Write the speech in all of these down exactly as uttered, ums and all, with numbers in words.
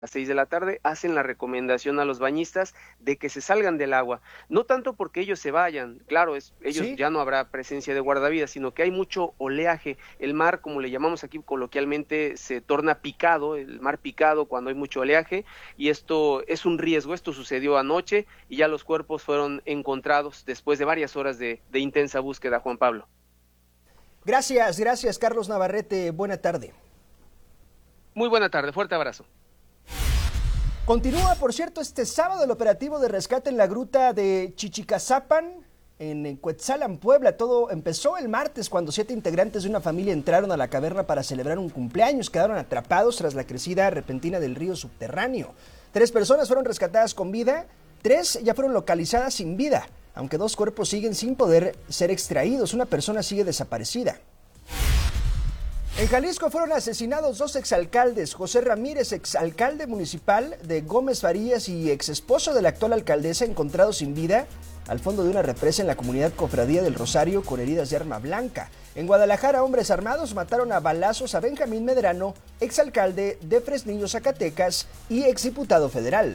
seis de la tarde, hacen la recomendación a los bañistas de que se salgan del agua, no tanto porque ellos se vayan, claro, es, ellos ¿Sí? ya no habrá presencia de guardavidas, sino que hay mucho oleaje, el mar, como le llamamos aquí coloquialmente, se torna picado, el mar picado cuando hay mucho oleaje, y esto es un riesgo. Esto sucedió anoche y ya los cuerpos fueron encontrados después de varias horas de, de intensa búsqueda, Juan Pablo. Gracias, gracias Carlos Navarrete, buena tarde. Muy buena tarde, fuerte abrazo. Continúa, por cierto, este sábado el operativo de rescate en la gruta de Chichicazapan, en Cuetzalan, Puebla. Todo empezó el martes cuando siete integrantes de una familia entraron a la caverna para celebrar un cumpleaños. Quedaron atrapados tras la crecida repentina del río subterráneo. Tres personas fueron rescatadas con vida, tres ya fueron localizadas sin vida, aunque dos cuerpos siguen sin poder ser extraídos. Una persona sigue desaparecida. En Jalisco fueron asesinados dos exalcaldes, José Ramírez, exalcalde municipal de Gómez Farías y exesposo de la actual alcaldesa, encontrado sin vida al fondo de una represa en la comunidad Cofradía del Rosario con heridas de arma blanca. En Guadalajara, hombres armados mataron a balazos a Benjamín Medrano, exalcalde de Fresnillo, Zacatecas y exdiputado federal.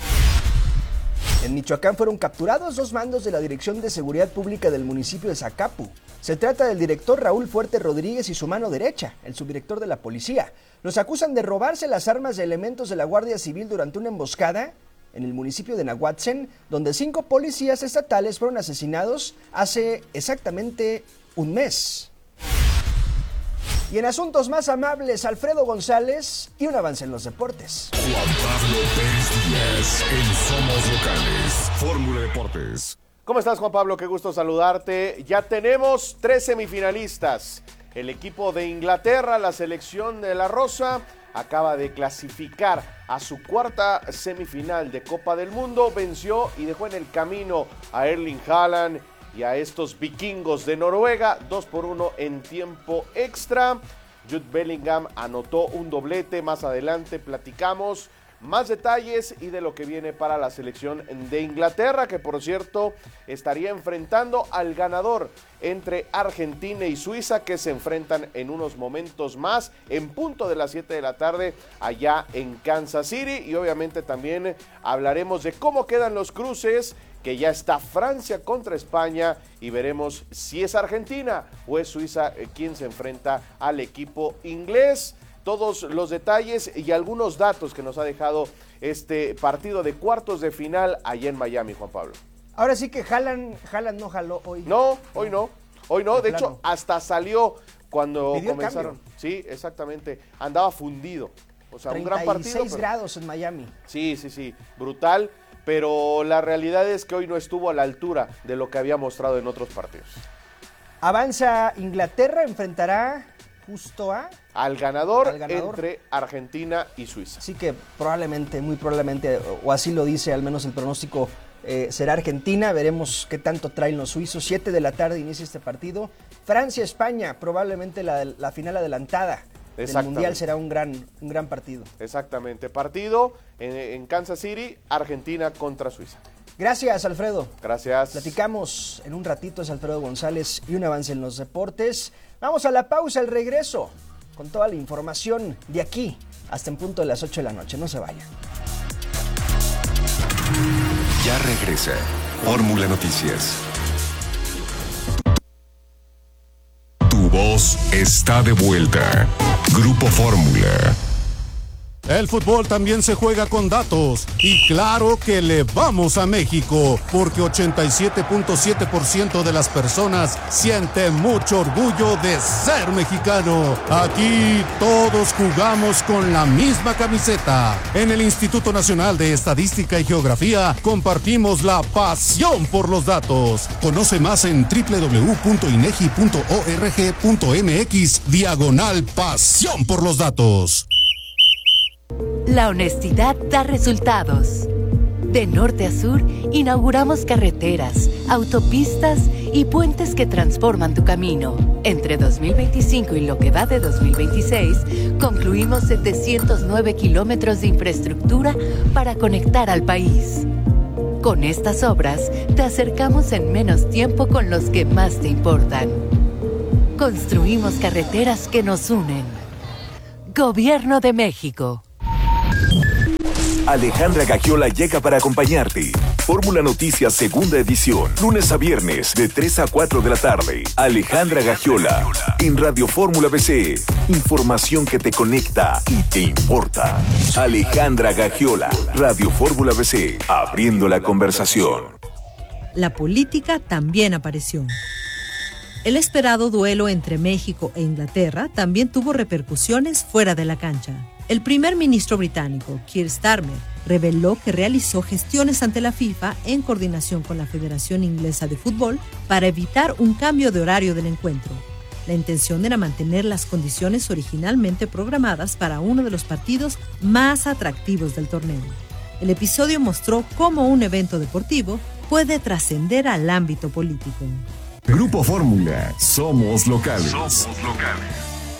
En Michoacán fueron capturados dos mandos de la Dirección de Seguridad Pública del municipio de Zacapu. Se trata del director Raúl Fuerte Rodríguez y su mano derecha, el subdirector de la policía. Los acusan de robarse las armas de elementos de la Guardia Civil durante una emboscada en el municipio de Nahuatzen, donde cinco policías estatales fueron asesinados hace exactamente un mes. Y en asuntos más amables, Alfredo González y un avance en los deportes. Juan Pablo Pérez Díaz en Somos Locales, Fórmula Deportes. ¿Cómo estás, Juan Pablo? Qué gusto saludarte. Ya tenemos tres semifinalistas. El equipo de Inglaterra, la selección de la Rosa, acaba de clasificar a su cuarta semifinal de Copa del Mundo. Venció y dejó en el camino a Erling Haaland y a estos vikingos de Noruega, dos por uno en tiempo extra. Jude Bellingham anotó un doblete. Más adelante platicamos más detalles y de lo que viene para la selección de Inglaterra, que por cierto estaría enfrentando al ganador entre Argentina y Suiza, que se enfrentan en unos momentos más en punto de las siete de la tarde allá en Kansas City. Y obviamente también hablaremos de cómo quedan los cruces, que ya está Francia contra España, y veremos si es Argentina o es Suiza quien se enfrenta al equipo inglés. Todos los detalles y algunos datos que nos ha dejado este partido de cuartos de final allá en Miami, Juan Pablo. Ahora sí que Haaland, Haaland no jaló hoy. No, hoy no, hoy no, de hecho hasta salió cuando Pidió comenzaron. cambio. Sí, exactamente, andaba fundido. O sea, un gran treinta y partido. seis pero... grados en Miami. Sí, sí, sí, brutal, pero la realidad es que hoy no estuvo a la altura de lo que había mostrado en otros partidos. Avanza Inglaterra, enfrentará justo a... Al ganador, al ganador entre Argentina y Suiza. Así que probablemente, muy probablemente, o así lo dice al menos el pronóstico, eh, será Argentina. Veremos qué tanto traen los suizos. siete de la tarde inicia este partido. Francia-España, probablemente la, la final adelantada del Mundial, será un gran, un gran partido. Exactamente, partido en, en Kansas City, Argentina contra Suiza. Gracias, Alfredo. Gracias. Platicamos en un ratito, es Alfredo González y un avance en los deportes. Vamos a la pausa, el regreso, con toda la información de aquí hasta en punto de las ocho de la noche. No se vayan. Ya regresa Fórmula Noticias. Tu voz está de vuelta. Grupo Fórmula. El fútbol también se juega con datos y claro que le vamos a México porque ochenta y siete punto siete por ciento de las personas siente mucho orgullo de ser mexicano. Aquí todos jugamos con la misma camiseta. En el Instituto Nacional de Estadística y Geografía compartimos la pasión por los datos. Conoce más en doble u doble u doble u punto inegi punto org punto mx diagonal pasión por los datos. La honestidad da resultados. De norte a sur, inauguramos carreteras, autopistas y puentes que transforman tu camino. Entre dos mil veinticinco y lo que va de dos mil veintiséis, concluimos setecientos nueve kilómetros de infraestructura para conectar al país. Con estas obras, te acercamos en menos tiempo con los que más te importan. Construimos carreteras que nos unen. Gobierno de México. Alejandra Gagiola llega para acompañarte. Fórmula Noticias Segunda Edición, lunes a viernes de tres a cuatro de la tarde. Alejandra Gagiola, en Radio Fórmula B C. Información que te conecta y te importa. Alejandra Gagiola, Radio Fórmula B C, abriendo la conversación. La política también apareció. El esperado duelo entre México e Inglaterra también tuvo repercusiones fuera de la cancha. El primer ministro británico, Keir Starmer, reveló que realizó gestiones ante la FIFA en coordinación con la Federación Inglesa de Fútbol para evitar un cambio de horario del encuentro. La intención era mantener las condiciones originalmente programadas para uno de los partidos más atractivos del torneo. El episodio mostró cómo un evento deportivo puede trascender al ámbito político. Grupo Fórmula, somos locales. Somos locales.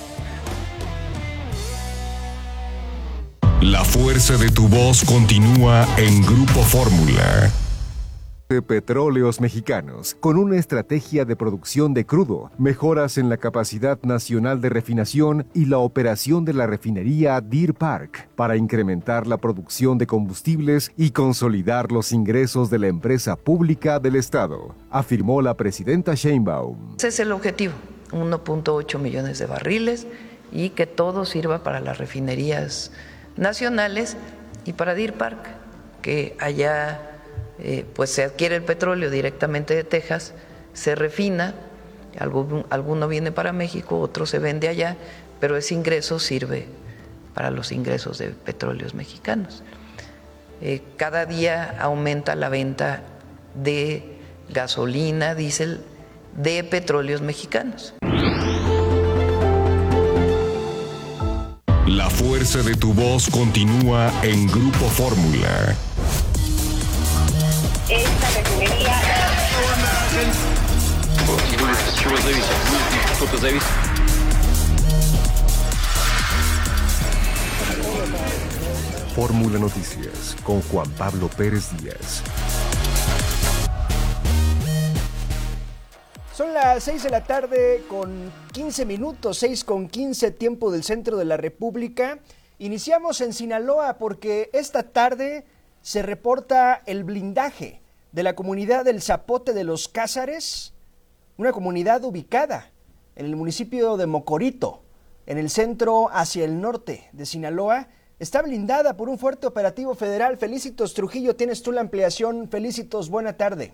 La fuerza de tu voz continúa en Grupo Fórmula. De Petróleos Mexicanos, con una estrategia de producción de crudo, mejoras en la capacidad nacional de refinación y la operación de la refinería Deer Park para incrementar la producción de combustibles y consolidar los ingresos de la empresa pública del Estado, afirmó la presidenta Sheinbaum. Ese es el objetivo, uno punto ocho millones de barriles y que todo sirva para las refinerías nacionales y para Deer Park, que allá eh, pues se adquiere el petróleo directamente de Texas, se refina, algún, alguno viene para México, otro se vende allá, pero ese ingreso sirve para los ingresos de Petróleos Mexicanos. Eh, cada día aumenta la venta de gasolina, diésel de Petróleos Mexicanos. La fuerza de tu voz continúa en Grupo Fórmula. Esta refinería... Fórmula Noticias con Juan Pablo Pérez Díaz. Son las seis de la tarde con quince minutos, seis con quince, tiempo del centro de la República. Iniciamos en Sinaloa porque esta tarde se reporta el blindaje de la comunidad del Zapote de los Cázares, una comunidad ubicada en el municipio de Mocorito, en el centro hacia el norte de Sinaloa. Está blindada por un fuerte operativo federal. Felicitos Trujillo, tienes tú la ampliación. Felicitos, buena tarde.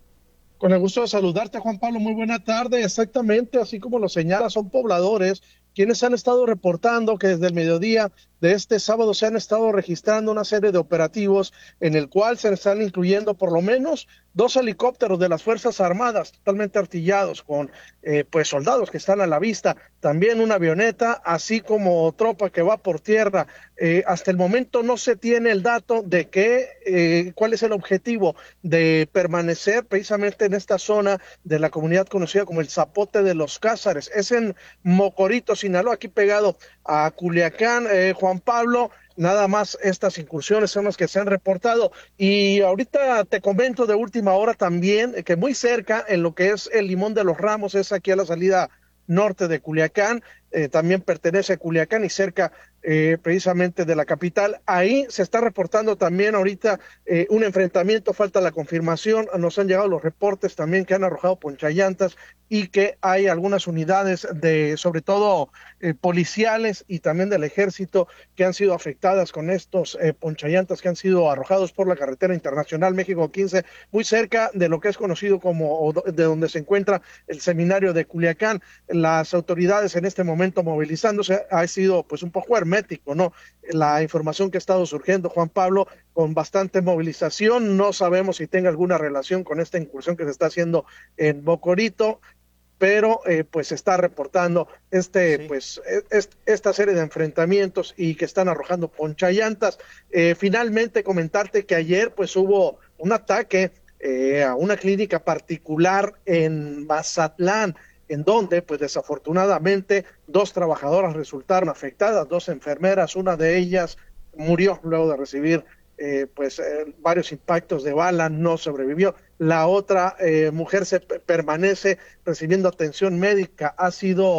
Con el gusto de saludarte, Juan Pablo, muy buena tarde. Exactamente, así como lo señala, son pobladores quienes han estado reportando que desde el mediodía de este sábado se han estado registrando una serie de operativos en el cual se están incluyendo por lo menos dos helicópteros de las Fuerzas Armadas totalmente artillados con eh, pues soldados que están a la vista, también una avioneta, así como tropa que va por tierra. Eh, hasta el momento no se tiene el dato de qué, eh, cuál es el objetivo de permanecer precisamente en esta zona de la comunidad conocida como el Zapote de los Cázares. Es en Mocorito, Sinaloa, aquí pegado a Culiacán. eh, Juan Pablo, nada más estas incursiones son las que se han reportado. Y ahorita te comento de última hora también que muy cerca, en lo que es el Limón de los Ramos, es aquí a la salida norte de Culiacán, eh, también pertenece a Culiacán y cerca eh, precisamente de la capital. Ahí se está reportando también ahorita eh, un enfrentamiento, falta la confirmación, nos han llegado los reportes también que han arrojado ponchallantas y que hay algunas unidades de, sobre todo eh, policiales y también del ejército que han sido afectadas con estos eh, ponchallantas que han sido arrojados por la carretera internacional México quince, muy cerca de lo que es conocido como, de donde se encuentra el seminario de Culiacán. Las autoridades en este momento movilizándose, ha sido pues un poco hermético, ¿no? La información que ha estado surgiendo, Juan Pablo, con bastante movilización, no sabemos si tenga alguna relación con esta incursión que se está haciendo en Mocorito, pero eh, pues se está reportando este sí. pues es, esta serie de enfrentamientos y que están arrojando ponchallantas. Eh, finalmente comentarte que ayer pues hubo un ataque eh, a una clínica particular en Mazatlán, en donde, pues desafortunadamente, dos trabajadoras resultaron afectadas, dos enfermeras, una de ellas murió luego de recibir eh, pues eh, varios impactos de bala, no sobrevivió. La otra eh, mujer se permanece recibiendo atención médica, ha sido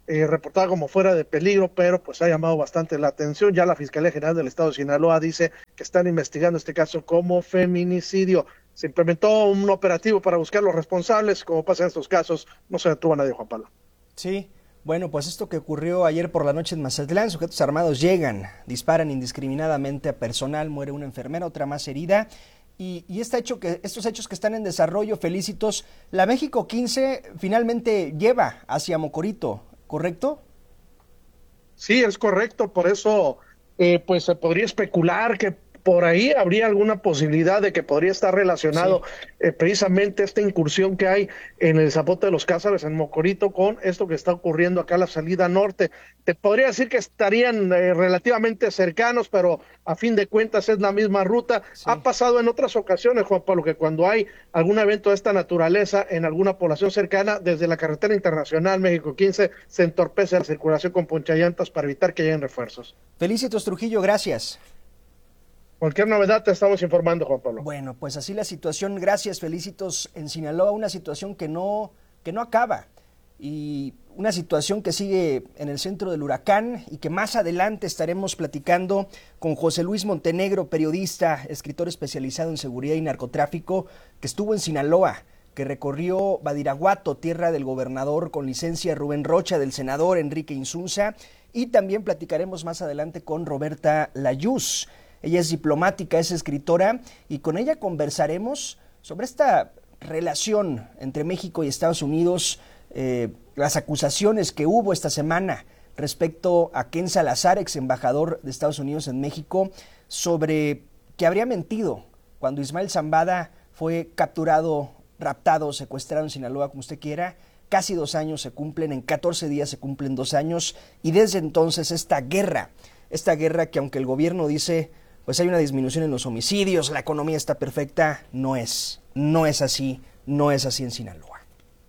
eh, reportada como fuera de peligro, pero pues ha llamado bastante la atención. Ya la Fiscalía General del Estado de Sinaloa dice que están investigando este caso como feminicidio. Se implementó un operativo para buscar los responsables. Como pasa en estos casos, no se detuvo a nadie, Juan Pablo. Sí, bueno, pues esto que ocurrió ayer por la noche en Mazatlán, sujetos armados llegan, disparan indiscriminadamente a personal, muere una enfermera, otra más herida. Y, y este hecho que, estos hechos que están en desarrollo, Felicitos, la México quince finalmente lleva hacia Mocorito, ¿correcto? Sí, es correcto, por eso eh, pues se podría especular que por ahí habría alguna posibilidad de que podría estar relacionado sí. eh, precisamente esta incursión que hay en el Zapote de los Cázares, en Mocorito, con esto que está ocurriendo acá a la salida norte. Te podría decir que estarían eh, relativamente cercanos, pero a fin de cuentas es la misma ruta. Sí. Ha pasado en otras ocasiones, Juan Pablo, que cuando hay algún evento de esta naturaleza en alguna población cercana, desde la carretera internacional México quince se entorpece la circulación con ponchallantas para evitar que lleguen refuerzos. Felicitos Trujillo, gracias. Cualquier novedad te estamos informando, Juan Pablo. Bueno, pues así la situación. Gracias, Felicitos en Sinaloa, una situación que no, que no acaba y una situación que sigue en el centro del huracán y que más adelante estaremos platicando con José Luis Montenegro, periodista, escritor especializado en seguridad y narcotráfico, que estuvo en Sinaloa, que recorrió Badiraguato, tierra del gobernador con licencia Rubén Rocha, del senador Enrique Insunza, y también platicaremos más adelante con Roberta Layuz. Ella es diplomática, es escritora, y con ella conversaremos sobre esta relación entre México y Estados Unidos, eh, las acusaciones que hubo esta semana respecto a Ken Salazar, ex embajador de Estados Unidos en México, sobre que habría mentido cuando Ismael Zambada fue capturado, raptado, secuestrado en Sinaloa, como usted quiera. Casi dos años se cumplen, en catorce días se cumplen dos años, y desde entonces esta guerra, esta guerra que aunque el gobierno dice pues hay una disminución en los homicidios, la economía está perfecta, no es, no es así, no es así en Sinaloa.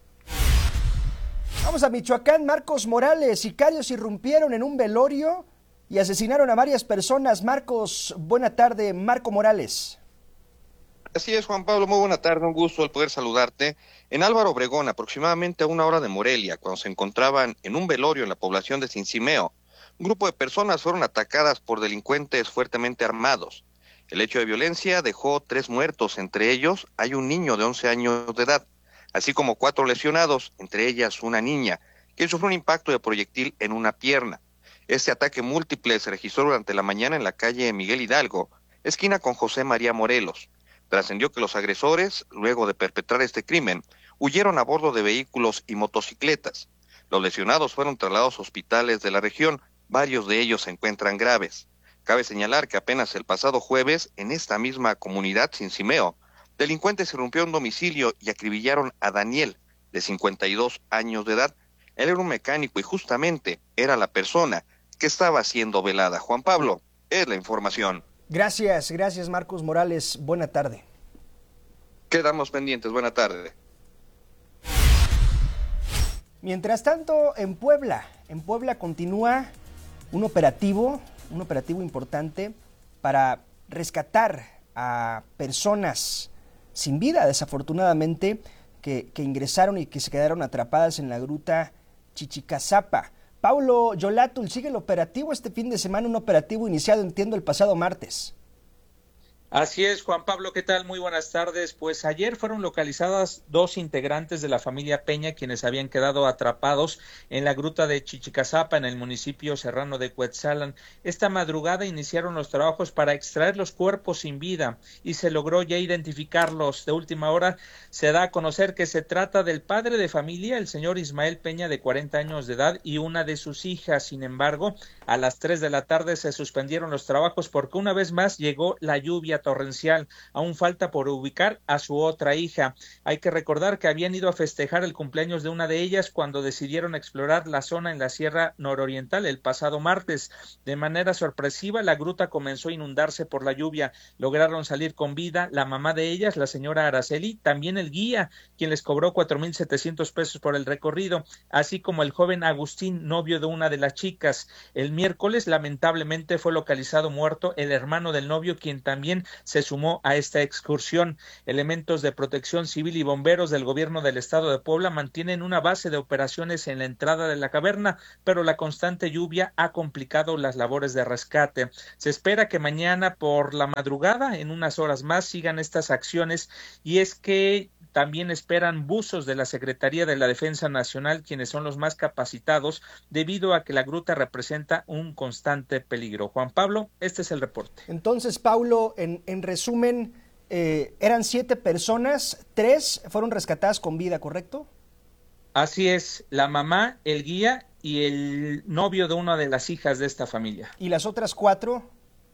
Vamos a Michoacán. Marcos Morales, sicarios irrumpieron en un velorio y asesinaron a varias personas. Marcos, buena tarde, Marco Morales. Así es, Juan Pablo, muy buena tarde, un gusto el poder saludarte. En Álvaro Obregón, aproximadamente a una hora de Morelia, cuando se encontraban en un velorio en la población de Cincimeo, un grupo de personas fueron atacadas por delincuentes fuertemente armados. El hecho de violencia dejó tres muertos, entre ellos hay un niño de once años de edad, así como cuatro lesionados, entre ellas una niña, quien sufrió un impacto de proyectil en una pierna. Este ataque múltiple se registró durante la mañana en la calle Miguel Hidalgo, esquina con José María Morelos. Trascendió que los agresores, luego de perpetrar este crimen, huyeron a bordo de vehículos y motocicletas. Los lesionados fueron trasladados a hospitales de la región. Varios de ellos se encuentran graves. Cabe señalar que apenas el pasado jueves, en esta misma comunidad, Cincimeo, delincuentes irrumpieron un domicilio y acribillaron a Daniel, de cincuenta y dos años de edad. Él era un mecánico y justamente era la persona que estaba siendo velada. Juan Pablo, es la información. Gracias, gracias Marcos Morales. Buena tarde. Quedamos pendientes. Buena tarde. Mientras tanto, en Puebla, en Puebla continúa un operativo, un operativo importante para rescatar a personas sin vida, desafortunadamente, que, que ingresaron y que se quedaron atrapadas en la gruta Chichicazapa. Paulo Yolatul, sigue el operativo este fin de semana, un operativo iniciado, entiendo, el pasado martes. Así es, Juan Pablo, ¿qué tal? Muy buenas tardes. Pues ayer fueron localizadas dos integrantes de la familia Peña, quienes habían quedado atrapados en la gruta de Chichicazapa, en el municipio serrano de Cuetzalan. Esta madrugada iniciaron los trabajos para extraer los cuerpos sin vida y se logró ya identificarlos. De última hora se da a conocer que se trata del padre de familia, el señor Ismael Peña, de cuarenta años de edad, y una de sus hijas. Sin embargo, a las tres de la tarde se suspendieron los trabajos porque una vez más llegó la lluvia torrencial. Aún falta por ubicar a su otra hija. Hay que recordar que habían ido a festejar el cumpleaños de una de ellas cuando decidieron explorar la zona en la Sierra Nororiental el pasado martes. De manera sorpresiva, la gruta comenzó a inundarse por la lluvia. Lograron salir con vida la mamá de ellas, la señora Araceli, también el guía, quien les cobró cuatro mil setecientos pesos por el recorrido, así como el joven Agustín, novio de una de las chicas. El miércoles, lamentablemente, fue localizado muerto el hermano del novio, quien también se sumó a esta excursión. Elementos de protección civil y bomberos del gobierno del estado de Puebla mantienen una base de operaciones en la entrada de la caverna, pero la constante lluvia ha complicado las labores de rescate. Se espera que mañana por la madrugada, en unas horas más, sigan estas acciones, y es que también esperan buzos de la Secretaría de la Defensa Nacional, quienes son los más capacitados, debido a que la gruta representa un constante peligro. Juan Pablo, este es el reporte. Entonces, Paulo, en, en resumen, eh, eran siete personas, tres fueron rescatadas con vida, ¿correcto? Así es, la mamá, el guía y el novio de una de las hijas de esta familia. ¿Y las otras cuatro?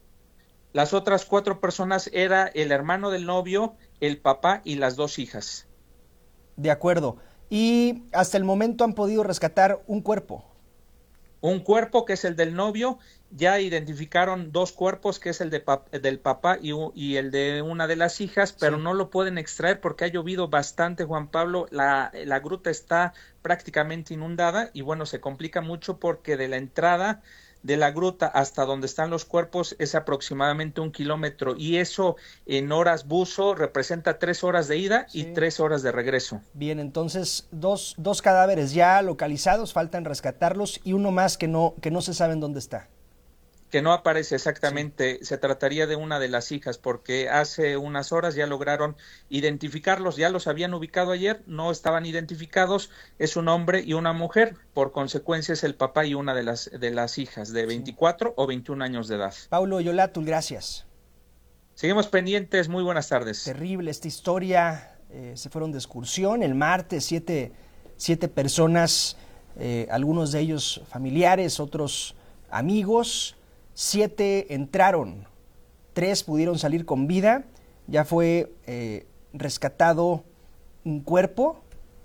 Las otras cuatro personas era el hermano del novio, el papá y las dos hijas. De acuerdo. Y hasta el momento han podido rescatar un cuerpo. Un cuerpo que es el del novio. Ya identificaron dos cuerpos, que es el de pap- del papá y, y el de una de las hijas, pero sí, no lo pueden extraer porque ha llovido bastante, Juan Pablo. La, la gruta está prácticamente inundada y bueno, se complica mucho porque de la entrada de la gruta hasta donde están los cuerpos es aproximadamente un kilómetro, y eso en horas buzo representa tres horas de ida sí. y tres horas de regreso. Bien, entonces dos, dos cadáveres ya localizados, faltan rescatarlos, y uno más que no, que no se sabe en dónde está. Que no aparece exactamente, sí. Se trataría de una de las hijas, porque hace unas horas ya lograron identificarlos, ya los habían ubicado ayer, no estaban identificados, es un hombre y una mujer, por consecuencia es el papá y una de las, de las hijas de veinticuatro sí. o veintiún años de edad. Paulo Yolatul, gracias. Seguimos pendientes, muy buenas tardes. Terrible esta historia, eh, se fueron de excursión el martes, siete, siete personas, eh, algunos de ellos familiares, otros amigos. Siete entraron, tres pudieron salir con vida, ya fue eh, rescatado un cuerpo,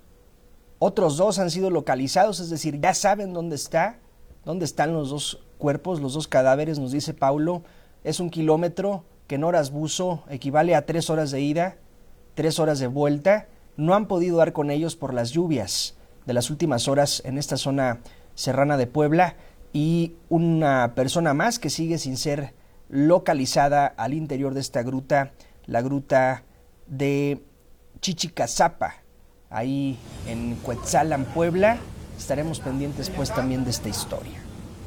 otros dos han sido localizados, es decir, ya saben dónde está, dónde están los dos cuerpos, los dos cadáveres, nos dice Paulo, es un kilómetro que en horas buzo equivale a tres horas de ida, tres horas de vuelta. No han podido dar con ellos por las lluvias de las últimas horas en esta zona serrana de Puebla. Y una persona más que sigue sin ser localizada al interior de esta gruta, la gruta de Chichicazapa, ahí en Cuetzalan, Puebla. Estaremos pendientes pues también de esta historia.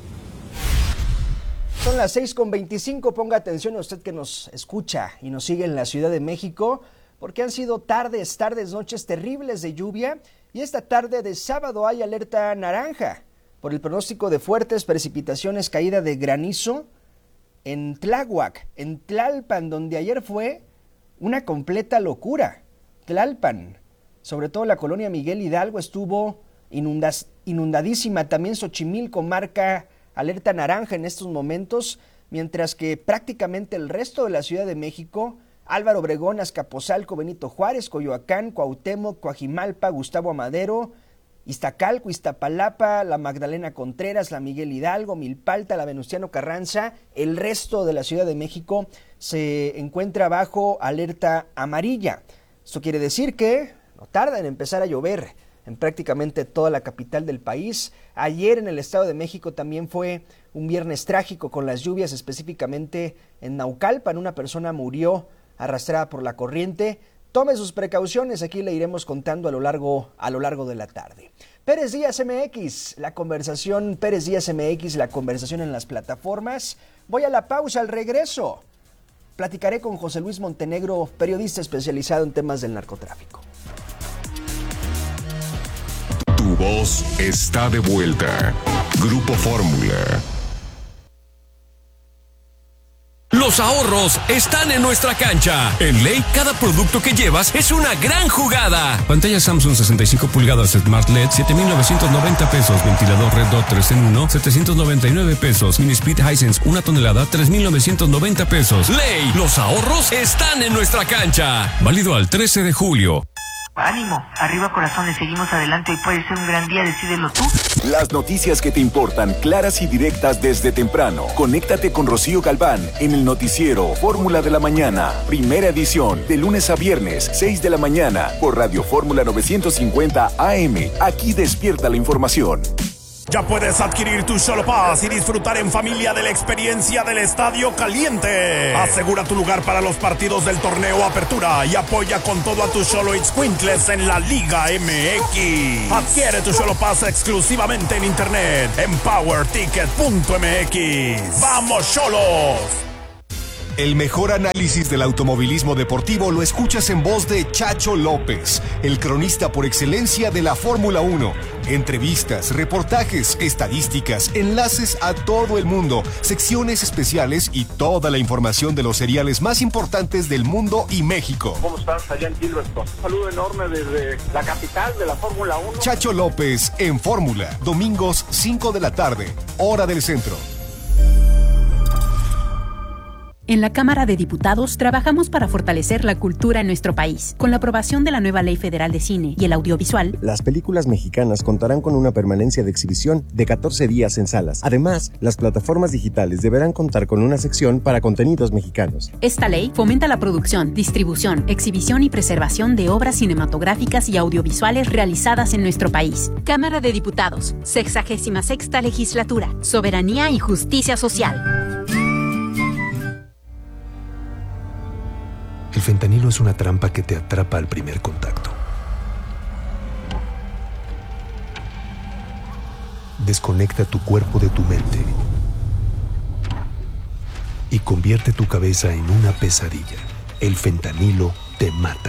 Son las seis con veinticinco, ponga atención a usted que nos escucha y nos sigue en la Ciudad de México, porque han sido tardes, tardes, noches terribles de lluvia, y esta tarde de sábado hay alerta naranja por el pronóstico de fuertes precipitaciones, caída de granizo en Tláhuac, en Tlalpan, donde ayer fue una completa locura. Tlalpan, sobre todo la colonia Miguel Hidalgo, estuvo inundas, inundadísima. También Xochimilco marca alerta naranja en estos momentos, mientras que prácticamente el resto de la Ciudad de México, Álvaro Obregón, Azcapotzalco, Benito Juárez, Coyoacán, Cuauhtémoc, Coajimalpa, Gustavo Amadero, Iztacalco, Iztapalapa, la Magdalena Contreras, la Miguel Hidalgo, Milpalta, la Venustiano Carranza, el resto de la Ciudad de México se encuentra bajo alerta amarilla. Esto quiere decir que no tarda en empezar a llover en prácticamente toda la capital del país. Ayer en el Estado de México también fue un viernes trágico con las lluvias, específicamente en Naucalpan. Una persona murió arrastrada por la corriente. Tome sus precauciones, aquí le iremos contando a lo largo, a lo largo de la tarde. Pérez Díaz M X, la conversación, Pérez Díaz M X, la conversación en las plataformas. Voy a la pausa, al regreso platicaré con José Luis Montenegro, periodista especializado en temas del narcotráfico. Tu voz está de vuelta. Grupo Fórmula. Los ahorros están en nuestra cancha. En Ley, cada producto que llevas es una gran jugada. Pantalla Samsung sesenta y cinco pulgadas Smart L E D, siete mil novecientos noventa pesos. Ventilador Red Dot tres en uno, setecientos noventa y nueve pesos. Mini Split Hisense, una tonelada, tres mil novecientos noventa pesos. Ley, los ahorros están en nuestra cancha. Válido al trece de julio. Ánimo, arriba corazones, seguimos adelante, hoy puede ser un gran día, decídelo tú. Las noticias que te importan, claras y directas desde temprano. Conéctate con Rocío Galván en el noticiero Fórmula de la Mañana, primera edición, de lunes a viernes, seis de la mañana, por Radio Fórmula novecientos cincuenta A M. Aquí despierta la información. Ya puedes adquirir tu Xolo Pass y disfrutar en familia de la experiencia del Estadio Caliente. Asegura tu lugar para los partidos del torneo Apertura y apoya con todo a tus Xolo Ixcuintles en la Liga M X. Adquiere tu Xolo Pass exclusivamente en internet en power ticket punto m x. ¡Vamos, Xolos! El mejor análisis del automovilismo deportivo lo escuchas en voz de Chacho López, el cronista por excelencia de la Fórmula uno. Entrevistas, reportajes, estadísticas, enlaces a todo el mundo, secciones especiales y toda la información de los seriales más importantes del mundo y México. ¿Cómo estás allá en Gilberton? Un saludo enorme desde la capital de la Fórmula uno. Chacho López en Fórmula, domingos cinco de la tarde, hora del centro. En la Cámara de Diputados trabajamos para fortalecer la cultura en nuestro país. Con la aprobación de la nueva Ley Federal de Cine y el Audiovisual, las películas mexicanas contarán con una permanencia de exhibición de catorce días en salas. Además, las plataformas digitales deberán contar con una sección para contenidos mexicanos. Esta ley fomenta la producción, distribución, exhibición y preservación de obras cinematográficas y audiovisuales realizadas en nuestro país. Cámara de Diputados, sexagésima sexta Legislatura, Soberanía y Justicia Social. El fentanilo es una trampa que te atrapa al primer contacto. Desconecta tu cuerpo de tu mente y convierte tu cabeza en una pesadilla. El fentanilo te mata.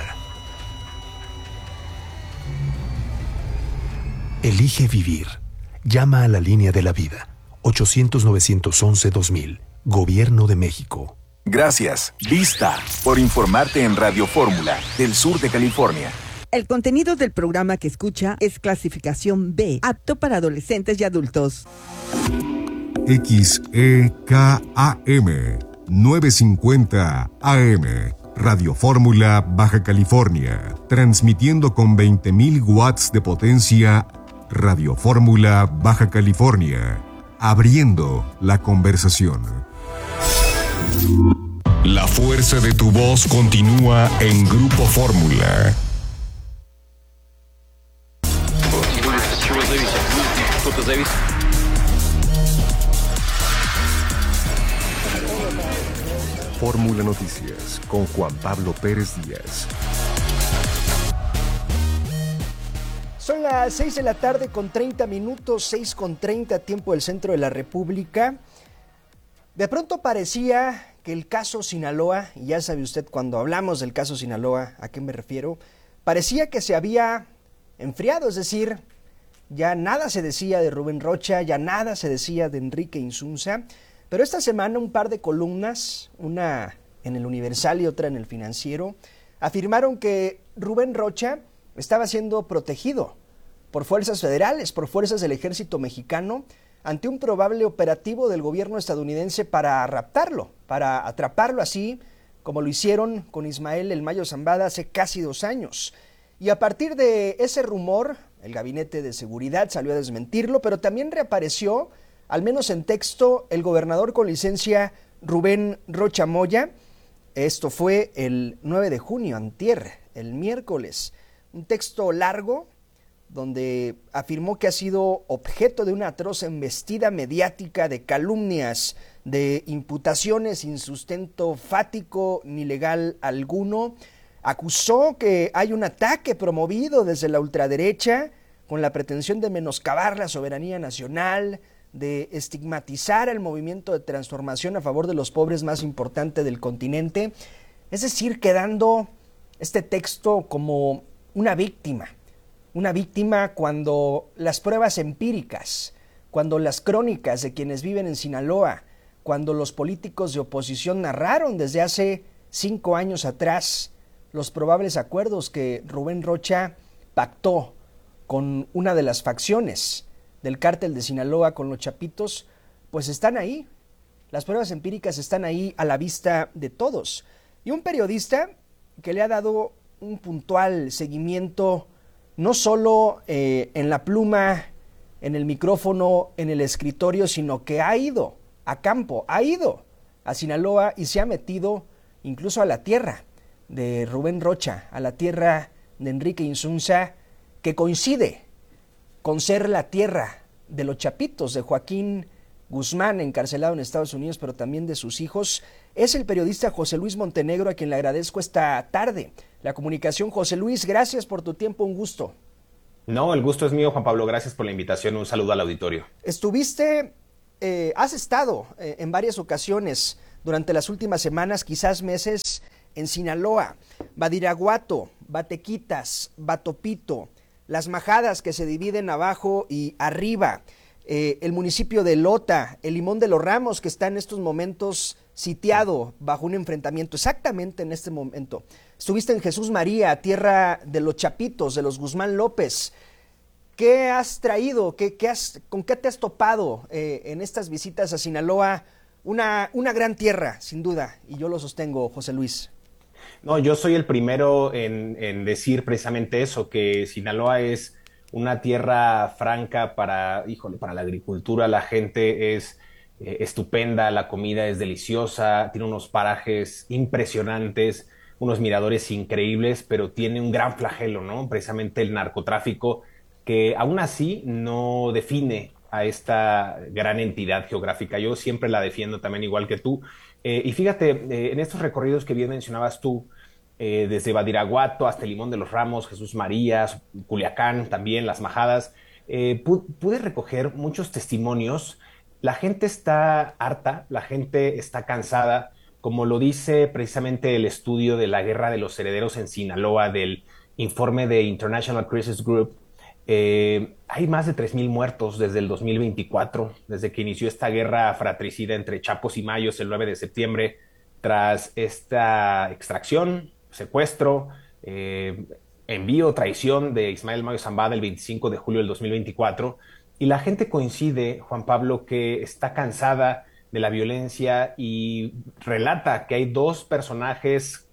Elige vivir. Llama a la línea de la vida. ochocientos, novecientos once, dos mil. Gobierno de México. Gracias, Vista, por informarte en Radio Fórmula, del sur de California. El contenido del programa que escucha es clasificación B, apto para adolescentes y adultos. X E K A M, novecientos cincuenta A M, Radio Fórmula, Baja California, transmitiendo con veinte mil watts de potencia. Radio Fórmula, Baja California, abriendo la conversación. La fuerza de tu voz continúa en Grupo Fórmula. Fórmula Noticias con Juan Pablo Pérez Díaz. Son las seis de la tarde con treinta minutos, seis con treinta, tiempo del centro de la República. De pronto parecía que el caso Sinaloa, y ya sabe usted cuando hablamos del caso Sinaloa, ¿a qué me refiero? Parecía que se había enfriado, es decir, ya nada se decía de Rubén Rocha, ya nada se decía de Enrique Insunza, pero esta semana un par de columnas, una en el Universal y otra en el Financiero, afirmaron que Rubén Rocha estaba siendo protegido por fuerzas federales, por fuerzas del ejército mexicano, ante un probable operativo del gobierno estadounidense para raptarlo, para atraparlo así como lo hicieron con Ismael El Mayo Zambada hace casi dos años. Y a partir de ese rumor, el Gabinete de Seguridad salió a desmentirlo, pero también reapareció, al menos en texto, el gobernador con licencia Rubén Rocha Moya. Esto fue el nueve de junio, antier, el miércoles. Un texto largo, donde afirmó que ha sido objeto de una atroz embestida mediática de calumnias, de imputaciones sin sustento fático ni legal alguno. Acusó que hay un ataque promovido desde la ultraderecha con la pretensión de menoscabar la soberanía nacional, de estigmatizar el movimiento de transformación a favor de los pobres más importante del continente. Es decir, quedando este texto como una víctima. Una víctima cuando las pruebas empíricas, cuando las crónicas de quienes viven en Sinaloa, cuando los políticos de oposición narraron desde hace cinco años atrás los probables acuerdos que Rubén Rocha pactó con una de las facciones del cártel de Sinaloa con los Chapitos, pues están ahí. Las pruebas empíricas están ahí a la vista de todos. Y un periodista que le ha dado un puntual seguimiento no solo eh, en la pluma, en el micrófono, en el escritorio, sino que ha ido a campo, ha ido a Sinaloa y se ha metido incluso a la tierra de Rubén Rocha, a la tierra de Enrique Insunza, que coincide con ser la tierra de los chapitos de Joaquín Guzmán, encarcelado en Estados Unidos, pero también de sus hijos, es el periodista José Luis Montenegro, a quien le agradezco esta tarde la comunicación. José Luis, gracias por tu tiempo, un gusto. No, el gusto es mío, Juan Pablo, gracias por la invitación, un saludo al auditorio. Estuviste, eh, has estado eh, en varias ocasiones durante las últimas semanas, quizás meses, en Sinaloa, Badiraguato, Batequitas, Batopito, Las Majadas, que se dividen abajo y arriba, eh, el municipio de Lota, el Limón de los Ramos, que está en estos momentos sitiado bajo un enfrentamiento, exactamente en este momento. Estuviste en Jesús María, tierra de los Chapitos, de los Guzmán López. ¿Qué has traído? ¿Qué, qué has, ¿Con qué te has topado eh, en estas visitas a Sinaloa? Una, una gran tierra, sin duda, y yo lo sostengo, José Luis. No, yo soy el primero en, en decir precisamente eso, que Sinaloa es una tierra franca para, híjole, para la agricultura. La gente es eh, estupenda, la comida es deliciosa, tiene unos parajes impresionantes, unos miradores increíbles, pero tiene un gran flagelo, ¿no? Precisamente el narcotráfico, que aún así no define a esta gran entidad geográfica. Yo siempre la defiendo también, igual que tú. Eh, y fíjate, eh, en estos recorridos que bien mencionabas tú, eh, desde Badiraguato hasta el Limón de los Ramos, Jesús María, Culiacán, también Las Majadas, eh, pu- pude recoger muchos testimonios. La gente está harta, la gente está cansada, como lo dice precisamente el estudio de la Guerra de los Herederos en Sinaloa del informe de International Crisis Group. Eh, hay más de tres mil muertos desde el dos mil veinticuatro, desde que inició esta guerra fratricida entre Chapos y Mayos el nueve de septiembre, tras esta extracción, secuestro, eh, envío, traición de Ismael Mayo Zambada el veinticinco de julio del dos mil veinticuatro. Y la gente coincide, Juan Pablo, que está cansada de la violencia y relata que hay dos personajes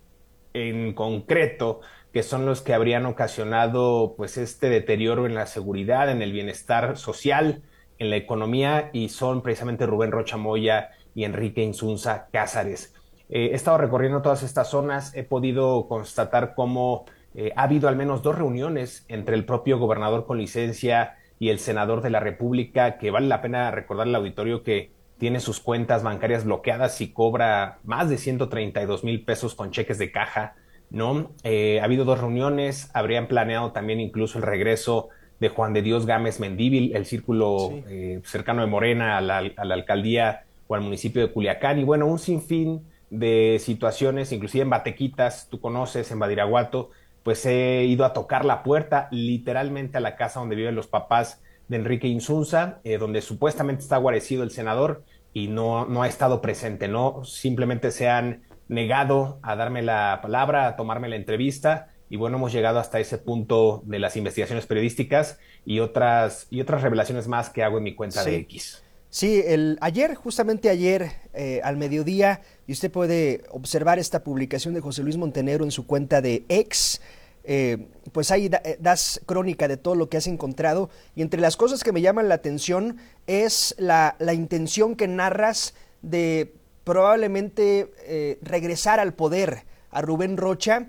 en concreto que son los que habrían ocasionado pues este deterioro en la seguridad, en el bienestar social, en la economía, y son precisamente Rubén Rocha Moya y Enrique Insunza Cázares. Eh, he estado recorriendo todas estas zonas, he podido constatar cómo eh, ha habido al menos dos reuniones entre el propio gobernador con licencia y el senador de la República, que vale la pena recordar al auditorio que tiene sus cuentas bancarias bloqueadas y cobra más de ciento treinta y dos mil pesos con cheques de caja, ¿no? Eh, ha habido dos reuniones, habrían planeado también incluso el regreso de Juan de Dios Gámez Mendívil, el círculo sí. eh, cercano de Morena a la, a la alcaldía o al municipio de Culiacán, y bueno, un sinfín de situaciones, inclusive en Batequitas, tú conoces, en Badiraguato, pues he ido a tocar la puerta literalmente a la casa donde viven los papás de Enrique Insunza, eh, donde supuestamente está guarecido el senador y no, no ha estado presente, ¿no? Simplemente se han negado a darme la palabra, a tomarme la entrevista, y bueno, hemos llegado hasta ese punto de las investigaciones periodísticas y otras, y otras revelaciones más que hago en mi cuenta sí. de X. Sí, el, ayer, justamente ayer, eh, al mediodía, y usted puede observar esta publicación de José Luis Montenegro en su cuenta de X, eh, pues ahí da, das crónica de todo lo que has encontrado, y entre las cosas que me llaman la atención es la, la intención que narras de probablemente eh, regresar al poder a Rubén Rocha,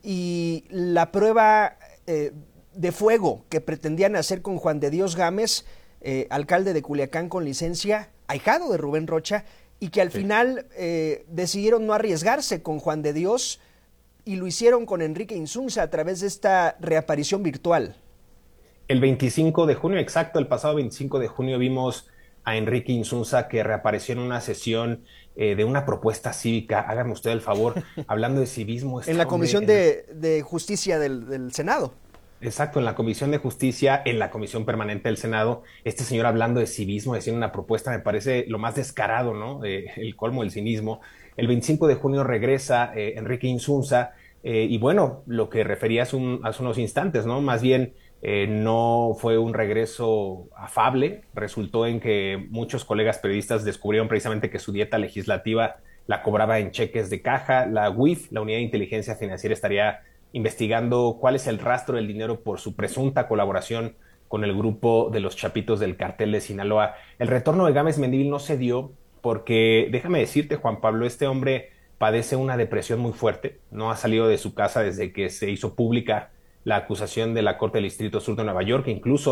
y la prueba eh, de fuego que pretendían hacer con Juan de Dios Gámez, eh, alcalde de Culiacán con licencia, ahijado de Rubén Rocha, y que al sí. final eh, decidieron no arriesgarse con Juan de Dios y lo hicieron con Enrique Insunza a través de esta reaparición virtual. El veinticinco de junio, exacto, el pasado veinticinco de junio vimos a Enrique Insunza que reapareció en una sesión eh, de una propuesta cívica. Háganme usted el favor, hablando de civismo. En la Comisión de, de Justicia del, del Senado. Exacto, en la Comisión de Justicia, en la Comisión Permanente del Senado, este señor hablando de civismo, haciendo una propuesta, me parece lo más descarado, ¿no? Eh, el colmo del cinismo. El veinticinco de junio regresa eh, Enrique Insunza, eh, y bueno, lo que refería hace, un, hace unos instantes, ¿no? Más bien, eh, no fue un regreso afable, resultó en que muchos colegas periodistas descubrieron precisamente que su dieta legislativa la cobraba en cheques de caja. La U I F, la Unidad de Inteligencia Financiera, estaría investigando cuál es el rastro del dinero por su presunta colaboración con el grupo de los Chapitos del Cartel de Sinaloa. El retorno de Gámez Mendívil no se dio porque, déjame decirte, Juan Pablo, este hombre padece una depresión muy fuerte, no ha salido de su casa desde que se hizo pública la acusación de la Corte del Distrito Sur de Nueva York, que incluso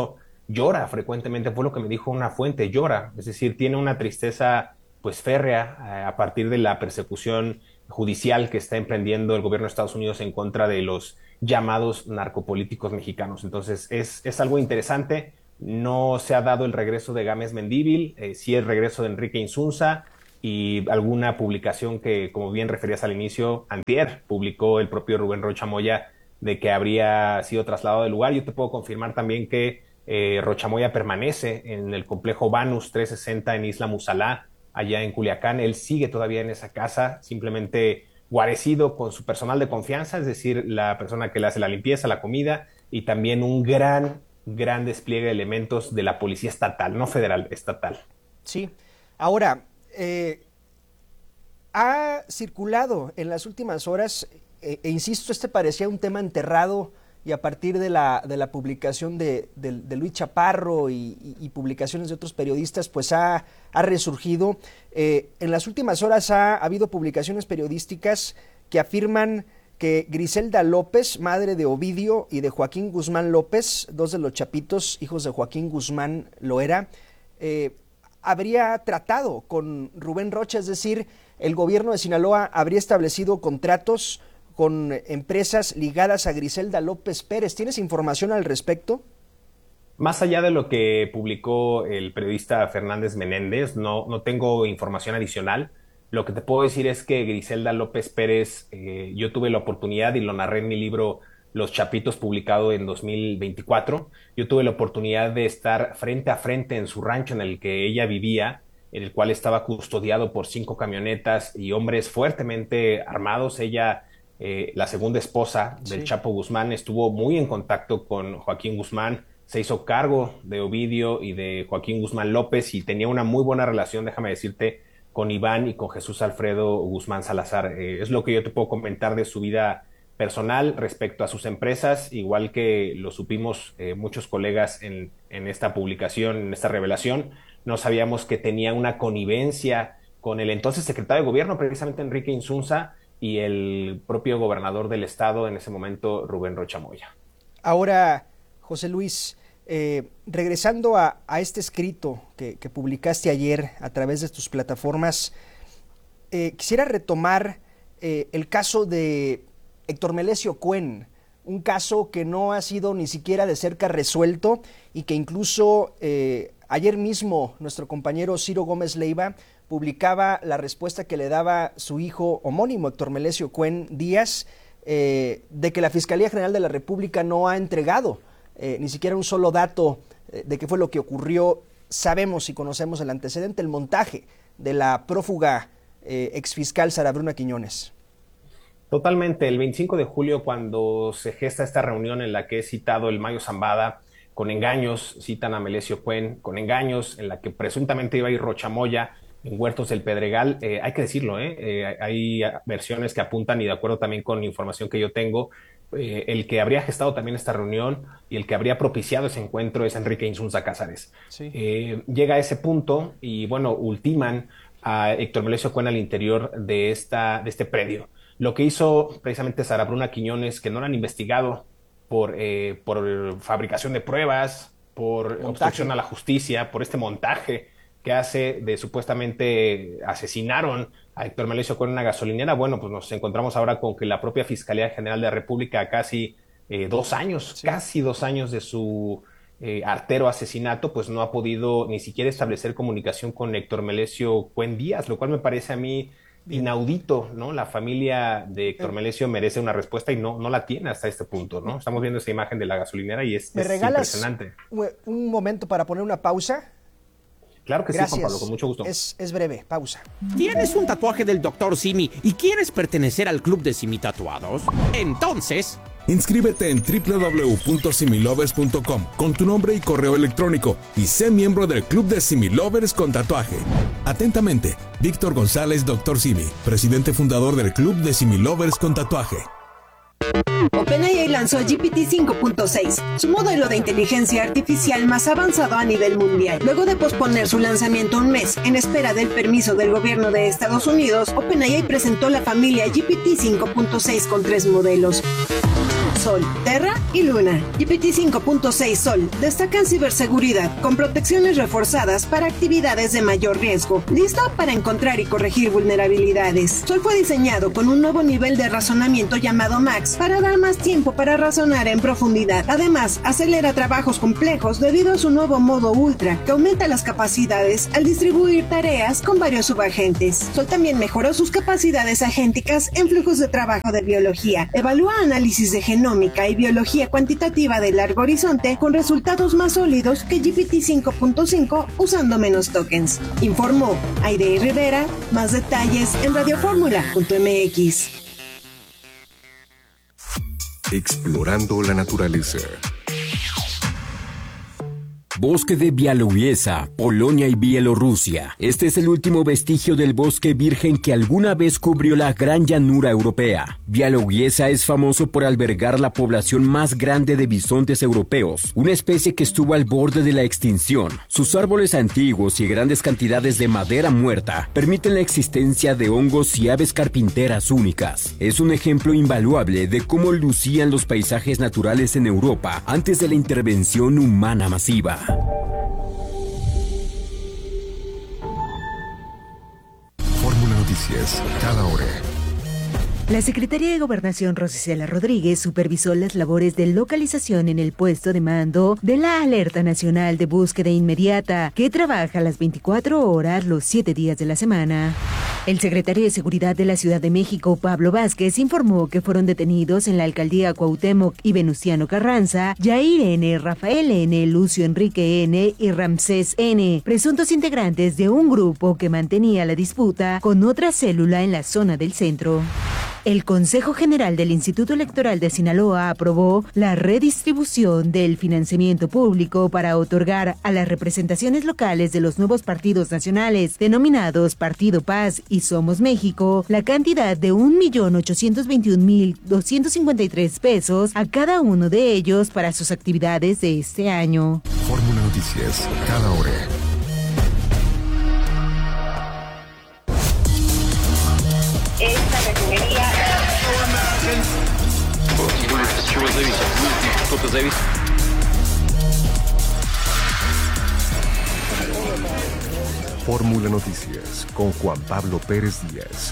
llora frecuentemente, fue lo que me dijo una fuente, llora, es decir, tiene una tristeza pues férrea eh, a partir de la persecución judicial que está emprendiendo el gobierno de Estados Unidos en contra de los llamados narcopolíticos mexicanos. Entonces es, es algo interesante. No se ha dado el regreso de Gámez Mendívil, eh, sí el regreso de Enrique Insunza y alguna publicación que, como bien referías al inicio, antier publicó el propio Rubén Rocha Moya de que habría sido trasladado del lugar. Yo te puedo confirmar también que eh, Rocha Moya permanece en el complejo Banus trescientos sesenta en Isla Musalá, allá en Culiacán. Él sigue todavía en esa casa, simplemente guarecido con su personal de confianza, es decir, la persona que le hace la limpieza, la comida, y también un gran, gran despliegue de elementos de la policía estatal, no federal, estatal. Sí. Ahora, eh, ha circulado en las últimas horas, eh, e insisto, este parecía un tema enterrado, y a partir de la, de la publicación de, de, de Luis Chaparro y, y, y publicaciones de otros periodistas, pues ha, ha resurgido. Eh, en las últimas horas ha, ha habido publicaciones periodísticas que afirman que Griselda López, madre de Ovidio y de Joaquín Guzmán López, dos de los chapitos, hijos de Joaquín Guzmán Loera, eh, habría tratado con Rubén Rocha, es decir, el gobierno de Sinaloa habría establecido contratos con empresas ligadas a Griselda López Pérez. ¿Tienes información al respecto? Más allá de lo que publicó el periodista Fernández Menéndez, no, no tengo información adicional. Lo que te puedo decir es que Griselda López Pérez, eh, yo tuve la oportunidad y lo narré en mi libro Los Chapitos, publicado en dos mil veinticuatro. Yo tuve la oportunidad de estar frente a frente en su rancho en el que ella vivía, en el cual estaba custodiado por cinco camionetas y hombres fuertemente armados. Ella... Eh, la segunda esposa del sí. Chapo Guzmán estuvo muy en contacto con Joaquín Guzmán, se hizo cargo de Ovidio y de Joaquín Guzmán López y tenía una muy buena relación, déjame decirte, con Iván y con Jesús Alfredo Guzmán Salazar. Eh, es lo que yo te puedo comentar de su vida personal respecto a sus empresas, igual que lo supimos eh, muchos colegas en, en esta publicación, en esta revelación. No sabíamos que tenía una connivencia con el entonces secretario de gobierno, precisamente Enrique Insunza, y el propio gobernador del estado en ese momento, Rubén Rocha Moya. Ahora, José Luis, eh, regresando a, a este escrito que, que publicaste ayer a través de tus plataformas, eh, quisiera retomar eh, el caso de Héctor Melesio Cuen, un caso que no ha sido ni siquiera de cerca resuelto y que incluso eh, ayer mismo nuestro compañero Ciro Gómez Leiva publicaba la respuesta que le daba su hijo homónimo, Héctor Melesio Cuen Díaz, eh, de que la Fiscalía General de la República no ha entregado eh, ni siquiera un solo dato eh, de qué fue lo que ocurrió. Sabemos y conocemos el antecedente, el montaje de la prófuga eh, exfiscal Sara Bruna Quiñones. Totalmente. El veinticinco de julio, cuando se gesta esta reunión en la que he citado el Mayo Zambada, con engaños, citan a Melesio Cuen, con engaños, en la que presuntamente iba a ir Rocha Moya, en Huertos del Pedregal, eh, hay que decirlo, ¿eh? Eh, hay versiones que apuntan, y de acuerdo también con información que yo tengo, eh, el que habría gestado también esta reunión y el que habría propiciado ese encuentro es Enrique Insunza Cázares. Sí. Eh, llega a ese punto y, bueno, ultiman a Héctor Melesio Cuen al interior de, esta, de este predio. Lo que hizo precisamente Sara Bruna Quiñones, que no la han investigado por, eh, por fabricación de pruebas, por montaje. Obstrucción a la justicia, por este montaje que hace de supuestamente asesinaron a Héctor Melesio Cuen en una gasolinera. Bueno, pues nos encontramos ahora con que la propia Fiscalía General de la República, a casi eh, dos años, sí. casi dos años de su eh, artero asesinato, pues no ha podido ni siquiera establecer comunicación con Héctor Melesio Cuen Díaz, lo cual me parece a mí inaudito, ¿no? La familia de Héctor Melesio merece una respuesta y no, no la tiene hasta este punto, ¿no? Estamos viendo esa imagen de la gasolinera y es, ¿Me es regalas impresionante. Un momento para poner una pausa? Claro que Gracias. sí, Juan Pablo, con mucho gusto. Es, es breve, pausa. ¿Tienes un tatuaje del doctor Simi y quieres pertenecer al club de Simi Tatuados? Entonces... inscríbete en doble u doble u doble u punto similovers punto com con tu nombre y correo electrónico y sé miembro del club de Similovers con tatuaje. Atentamente, Víctor González, doctor Simi, presidente fundador del club de Similovers con tatuaje. OpenAI lanzó G P T cinco punto seis, su modelo de inteligencia artificial más avanzado a nivel mundial. Luego de posponer su lanzamiento un mes en espera del permiso del gobierno de Estados Unidos, OpenAI presentó la familia G P T cinco punto seis con tres modelos. Sol, Terra y Luna. G P T cinco punto seis Sol destaca en ciberseguridad con protecciones reforzadas para actividades de mayor riesgo, listo para encontrar y corregir vulnerabilidades. Sol fue diseñado con un nuevo nivel de razonamiento llamado Max para dar más tiempo para razonar en profundidad. Además, acelera trabajos complejos debido a su nuevo modo Ultra, que aumenta las capacidades al distribuir tareas con varios subagentes. Sol también mejoró sus capacidades agénticas en flujos de trabajo de biología. Evalúa análisis de genómica y biología cuantitativa de largo horizonte con resultados más sólidos que G P T cinco punto cinco usando menos tokens. Informó Aide Rivera. Más detalles en radioformula punto m x. Explorando la naturaleza. Bosque de Białowieża, Polonia y Bielorrusia. Este es el último vestigio del bosque virgen que alguna vez cubrió la gran llanura europea. Białowieża es famoso por albergar la población más grande de bisontes europeos, una especie que estuvo al borde de la extinción. Sus árboles antiguos y grandes cantidades de madera muerta permiten la existencia de hongos y aves carpinteras únicas. Es un ejemplo invaluable de cómo lucían los paisajes naturales en Europa antes de la intervención humana masiva. Fórmula Noticias, cada hora. La Secretaría de Gobernación Rosicela Rodríguez supervisó las labores de localización en el puesto de mando de la Alerta Nacional de Búsqueda Inmediata, que trabaja las veinticuatro horas los siete días de la semana. El secretario de Seguridad de la Ciudad de México, Pablo Vázquez, informó que fueron detenidos en la alcaldía Cuauhtémoc y Venustiano Carranza, Yair N., Rafael N., Lucio Enrique N. y Ramsés N., presuntos integrantes de un grupo que mantenía la disputa con otra célula en la zona del centro. El Consejo General del Instituto Electoral de Sinaloa aprobó la redistribución del financiamiento público para otorgar a las representaciones locales de los nuevos partidos nacionales, denominados Partido Paz y Somos México, la cantidad de un millón ochocientos veintiún mil doscientos cincuenta y tres pesos a cada uno de ellos para sus actividades de este año. Fórmula Noticias, cada hora. Esta refinería... Fórmula Noticias con Juan Pablo Pérez Díaz.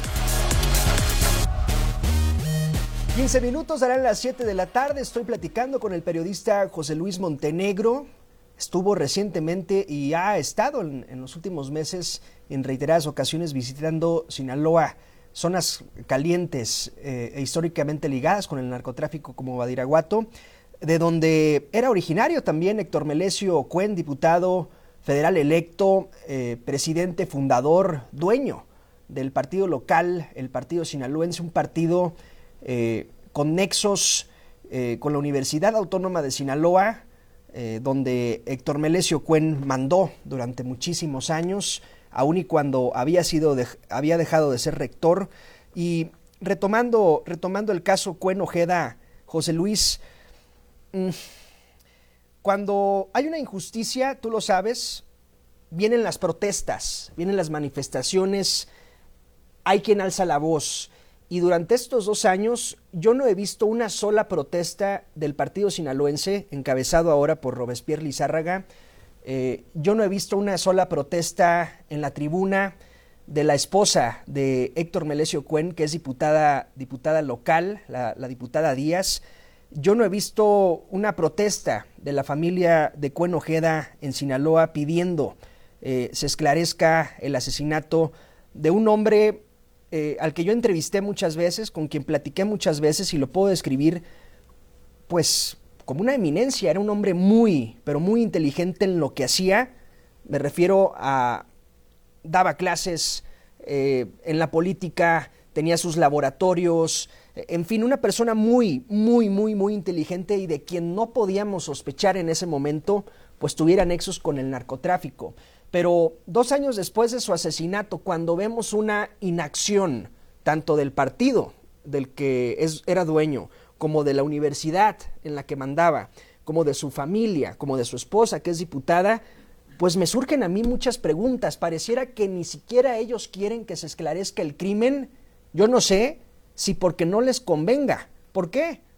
quince minutos, darán las siete de la tarde. Estoy platicando con el periodista José Luis Montenegro. Estuvo recientemente y ha estado en, en los últimos meses en reiteradas ocasiones visitando Sinaloa, zonas calientes eh, e históricamente ligadas con el narcotráfico como Badiraguato, de donde era originario también Héctor Melesio Cuen, diputado federal electo, eh, presidente, fundador, dueño del partido local, el partido sinaloense, un partido eh, con nexos eh, con la Universidad Autónoma de Sinaloa, eh, donde Héctor Melesio Cuen mandó durante muchísimos años, aun y cuando había sido de, había dejado de ser rector. Y retomando, retomando el caso Cuen Ojeda, José Luis, mmm, cuando hay una injusticia, tú lo sabes, vienen las protestas, vienen las manifestaciones, hay quien alza la voz. Y durante estos dos años yo no he visto una sola protesta del partido sinaloense, encabezado ahora por Robespierre Lizárraga. Eh, yo no he visto una sola protesta en la tribuna de la esposa de Héctor Melesio Cuen, que es diputada, diputada local, la, la diputada Díaz. Yo no he visto una protesta de la familia de Cuen Ojeda en Sinaloa pidiendo eh, se esclarezca el asesinato de un hombre eh, al que yo entrevisté muchas veces, con quien platiqué muchas veces, y lo puedo describir pues como una eminencia. Era un hombre muy, pero muy inteligente en lo que hacía. Me refiero a, daba clases eh, en la política, tenía sus laboratorios, en fin, una persona muy, muy, muy, muy inteligente y de quien no podíamos sospechar en ese momento, pues tuviera nexos con el narcotráfico. Pero dos años después de su asesinato, cuando vemos una inacción, tanto del partido del que es, era dueño, como de la universidad en la que mandaba, como de su familia, como de su esposa, que es diputada, pues me surgen a mí muchas preguntas. Pareciera que ni siquiera ellos quieren que se esclarezca el crimen. Yo no sé si porque no les convenga. ¿Por qué?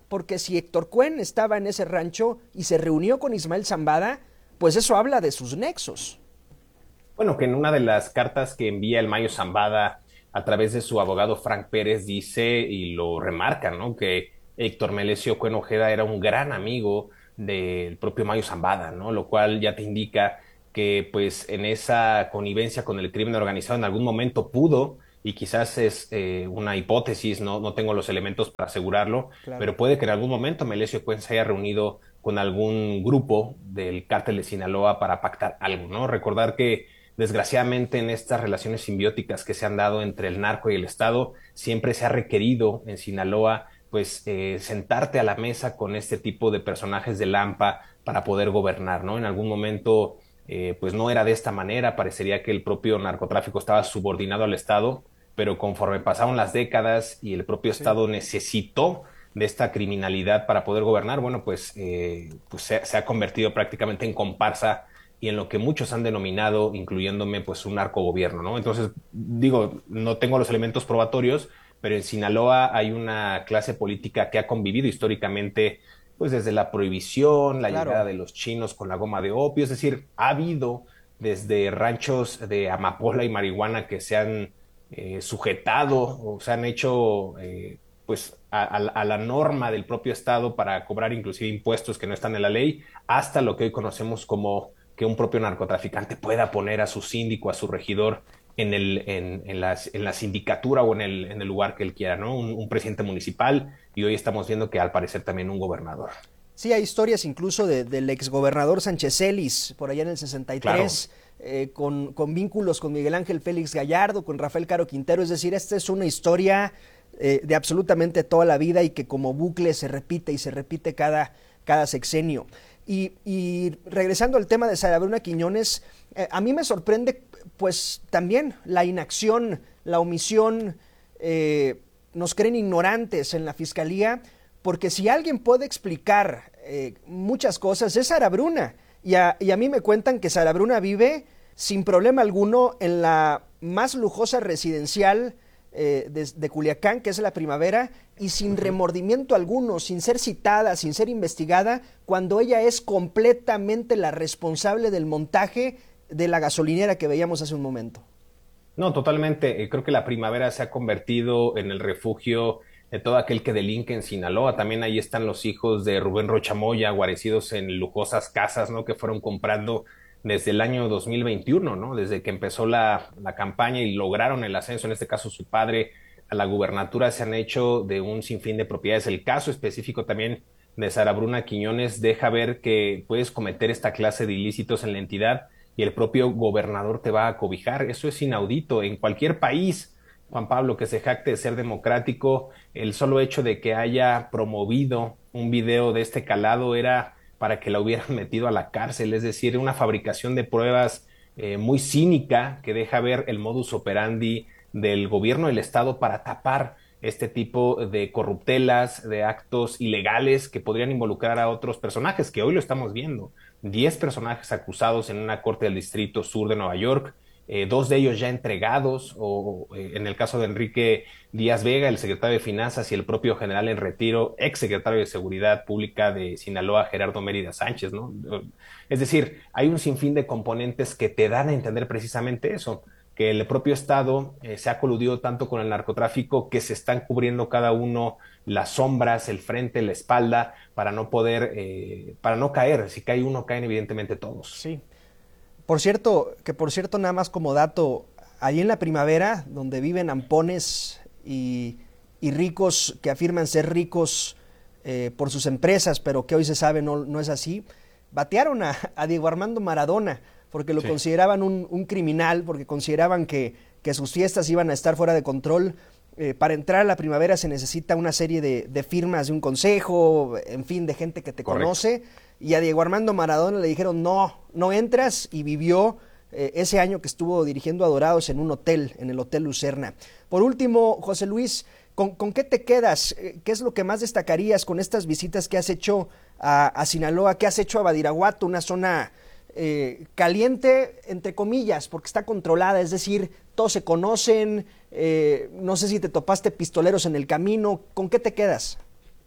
porque si Héctor Cuen estaba en ese rancho y se reunió con Ismael Zambada, pues eso habla de sus nexos. Bueno, que en una de las cartas que envía el Mayo Zambada a través de su abogado Frank Pérez dice y lo remarca, ¿no? Que Héctor Melesio Cuen Ojeda era un gran amigo del propio Mayo Zambada, ¿no? Lo cual ya te indica que pues en esa connivencia con el crimen organizado en algún momento pudo, y quizás es eh, una hipótesis, no, no tengo los elementos para asegurarlo, claro, pero puede que en algún momento Melesio Cuen se haya reunido con algún grupo del cártel de Sinaloa para pactar algo, ¿no? Recordar que desgraciadamente en estas relaciones simbióticas que se han dado entre el narco y el Estado, siempre se ha requerido en Sinaloa pues eh, sentarte a la mesa con este tipo de personajes del AMPA para poder gobernar, ¿no? En algún momento eh, pues no era de esta manera, parecería que el propio narcotráfico estaba subordinado al Estado, pero conforme pasaron las décadas y el propio sí. Estado necesitó de esta criminalidad para poder gobernar, bueno, pues, eh, pues se, se ha convertido prácticamente en comparsa y en lo que muchos han denominado, incluyéndome, pues un narcogobierno, ¿no? Entonces, digo, no tengo los elementos probatorios, pero en Sinaloa hay una clase política que ha convivido históricamente, pues desde la prohibición, la claro. llegada de los chinos con la goma de opio, es decir, ha habido desde ranchos de amapola y marihuana que se han eh, sujetado o se han hecho, eh, pues, a, a, a la norma del propio Estado para cobrar inclusive impuestos que no están en la ley, hasta lo que hoy conocemos como que un propio narcotraficante pueda poner a su síndico, a su regidor en, el, en, en, la, en la sindicatura o en el, en el lugar que él quiera, ¿no? Un, un presidente municipal, y hoy estamos viendo que al parecer también un gobernador. Sí, hay historias incluso de, del exgobernador Sánchez Celis, por allá en el sesenta y tres, claro. eh, con, con vínculos con Miguel Ángel Félix Gallardo, con Rafael Caro Quintero, es decir, esta es una historia eh, de absolutamente toda la vida y que como bucle se repite y se repite cada, cada sexenio. Y, y regresando al tema de Sara Bruna Quiñones, eh, a mí me sorprende pues también la inacción, la omisión, eh, nos creen ignorantes en la Fiscalía, porque si alguien puede explicar eh, muchas cosas es Sara Bruna, y a, y a mí me cuentan que Sara Bruna vive sin problema alguno en la más lujosa residencial Eh, de, de Culiacán, que es La Primavera, y sin remordimiento alguno, sin ser citada, sin ser investigada, cuando ella es completamente la responsable del montaje de la gasolinera que veíamos hace un momento. No, totalmente. Eh, creo que La Primavera se ha convertido en el refugio de todo aquel que delinque en Sinaloa. También ahí están los hijos de Rubén Rocha Moya, guarecidos en lujosas casas, ¿no?, que fueron comprando desde el año dos mil veintiuno, ¿no? Desde que empezó la, la campaña y lograron el ascenso, en este caso su padre, a la gubernatura, se han hecho de un sinfín de propiedades. El caso específico también de Sara Bruna Quiñones deja ver que puedes cometer esta clase de ilícitos en la entidad y el propio gobernador te va a cobijar. Eso es inaudito en cualquier país, Juan Pablo, que se jacte de ser democrático. El solo hecho de que haya promovido un video de este calado era para que la hubieran metido a la cárcel, es decir, una fabricación de pruebas eh, muy cínica que deja ver el modus operandi del gobierno del Estado para tapar este tipo de corruptelas, de actos ilegales que podrían involucrar a otros personajes, que hoy lo estamos viendo. Diez personajes acusados en una corte del Distrito Sur de Nueva York, eh, dos de ellos ya entregados, o eh, en el caso de Enrique Díaz Vega, el secretario de Finanzas, y el propio general en retiro, ex secretario de Seguridad Pública de Sinaloa, Gerardo Mérida Sánchez, ¿no? Es decir, hay un sinfín de componentes que te dan a entender precisamente eso, que el propio Estado eh, se ha coludido tanto con el narcotráfico que se están cubriendo cada uno las sombras, el frente, la espalda, para no poder, eh, para no caer. Si cae uno, caen evidentemente todos. Sí. Por cierto, que por cierto, nada más como dato, ahí en La Primavera, donde viven ampones y, y ricos que afirman ser ricos eh, por sus empresas, pero que hoy se sabe no, no es así, batearon a, a Diego Armando Maradona, porque lo sí. consideraban un, un criminal, porque consideraban que, que sus fiestas iban a estar fuera de control. Eh, para entrar a La Primavera se necesita una serie de, de firmas de un consejo, en fin, de gente que te Correcto. conoce, y a Diego Armando Maradona le dijeron no, no entras, y vivió eh, ese año que estuvo dirigiendo a Dorados en un hotel, en el Hotel Lucerna. Por último, José Luis, ¿con, con qué te quedas? ¿Qué es lo que más destacarías con estas visitas que has hecho a, a Sinaloa, que has hecho a Badiraguato, una zona eh, caliente, entre comillas, porque está controlada, es decir, todos se conocen, eh, no sé si te topaste pistoleros en el camino, ¿con qué te quedas?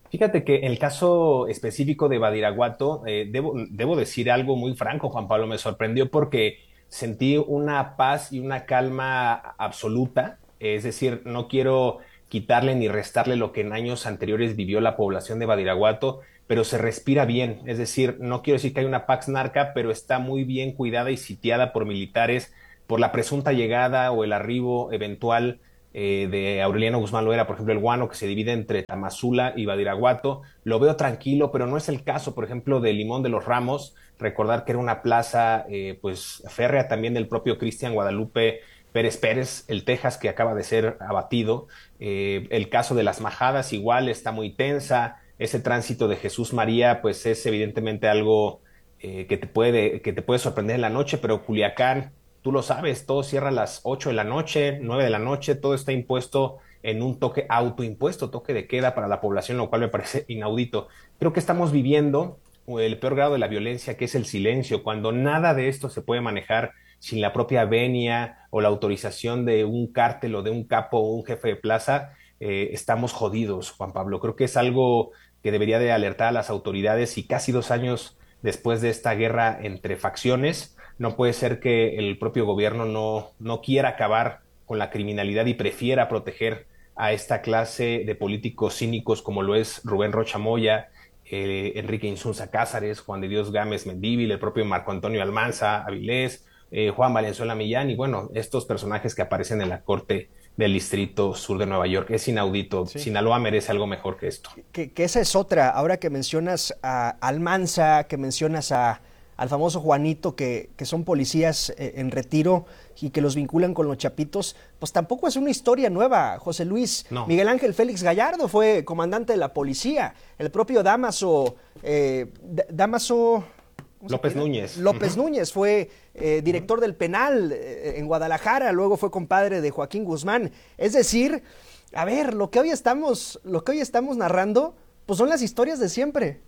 Fíjate que en el caso específico de Badiraguato, eh, debo, debo decir algo muy franco, Juan Pablo, me sorprendió porque sentí una paz y una calma absoluta, es decir, no quiero quitarle ni restarle lo que en años anteriores vivió la población de Badiraguato, pero se respira bien, es decir, no quiero decir que hay una Pax Narca, pero está muy bien cuidada y sitiada por militares por la presunta llegada o el arribo eventual eh, de Aureliano Guzmán Loera, por ejemplo, el Guano, que se divide entre Tamazula y Badiraguato. Lo veo tranquilo, pero no es el caso, por ejemplo, de Limón de los Ramos. Recordar que era una plaza eh, pues férrea también del propio Cristian Guadalupe Pérez Pérez, el Texas, que acaba de ser abatido. Eh, el caso de Las Majadas igual está muy tensa. Ese tránsito de Jesús María pues es evidentemente algo eh, que, te puede, que te puede sorprender en la noche, pero Culiacán, tú lo sabes, todo cierra a las ocho de la noche, nueve de la noche, todo está impuesto en un toque autoimpuesto, toque de queda para la población, lo cual me parece inaudito. Creo que estamos viviendo el peor grado de la violencia, que es el silencio, cuando nada de esto se puede manejar sin la propia venia o la autorización de un cártel o de un capo o un jefe de plaza. Eh, estamos jodidos, Juan Pablo. Creo que es algo que debería de alertar a las autoridades, y casi dos años después de esta guerra entre facciones, no puede ser que el propio gobierno no, no quiera acabar con la criminalidad y prefiera proteger a esta clase de políticos cínicos como lo es Rubén Rocha Moya, eh, Enrique Insunza Cázares, Juan de Dios Gámez Mendívil, el propio Marco Antonio Almanza Avilés, eh, Juan Valenzuela Millán, y bueno, estos personajes que aparecen en la corte del Distrito Sur de Nueva York. Es inaudito. Sí. Sinaloa merece algo mejor que esto. Que, que esa es otra. Ahora que mencionas a Almanza, que mencionas a, al famoso Juanito, que, que son policías eh, en retiro y que los vinculan con los Chapitos, pues tampoco es una historia nueva, José Luis. No. Miguel Ángel Félix Gallardo fue comandante de la policía. El propio Dámaso, eh, Dámaso López Núñez. López uh-huh. Núñez fue eh, director del penal eh, en Guadalajara, luego fue compadre de Joaquín Guzmán. Es decir, a ver, lo que hoy estamos, lo que hoy estamos narrando, pues son las historias de siempre.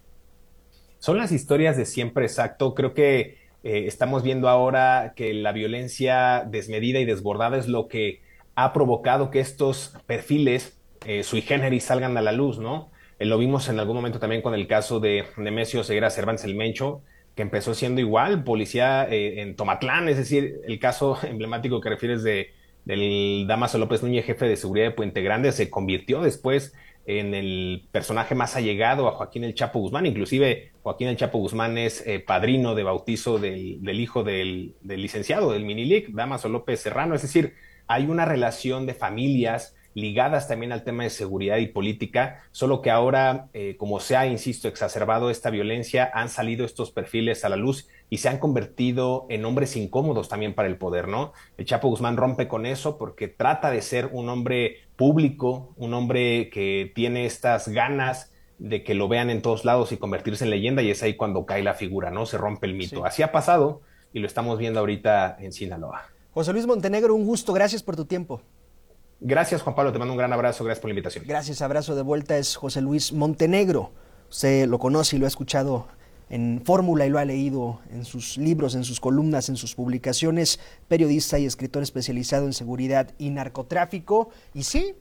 Son las historias de siempre, exacto. Creo que eh, estamos viendo ahora que la violencia desmedida y desbordada es lo que ha provocado que estos perfiles eh, sui generis salgan a la luz, ¿no? Eh, lo vimos en algún momento también con el caso de Nemesio Ceguera Cervantes el Mencho, que empezó siendo igual, policía eh, en Tomatlán, es decir, el caso emblemático que refieres de, del Dámaso López Núñez, jefe de seguridad de Puente Grande, se convirtió después en el personaje más allegado a Joaquín El Chapo Guzmán. Inclusive Joaquín El Chapo Guzmán es eh, padrino de bautizo del, del hijo del, del licenciado del Minilic, Dámaso López Serrano. Es decir, hay una relación de familias ligadas también al tema de seguridad y política, solo que ahora, eh, como se ha, insisto, exacerbado esta violencia, han salido estos perfiles a la luz y se han convertido en hombres incómodos también para el poder, ¿no? El Chapo Guzmán rompe con eso porque trata de ser un hombre público, un hombre que tiene estas ganas de que lo vean en todos lados y convertirse en leyenda, y es ahí cuando cae la figura, ¿no? Se rompe el mito. Sí. Así ha pasado y lo estamos viendo ahorita en Sinaloa. José Luis Montenegro, un gusto, gracias por tu tiempo. Gracias, Juan Pablo, te mando un gran abrazo, gracias por la invitación. Gracias, abrazo de vuelta, es José Luis Montenegro. Usted lo conoce y lo ha escuchado en Fórmula y lo ha leído en sus libros, en sus columnas, en sus publicaciones, periodista y escritor especializado en seguridad y narcotráfico. Y sí,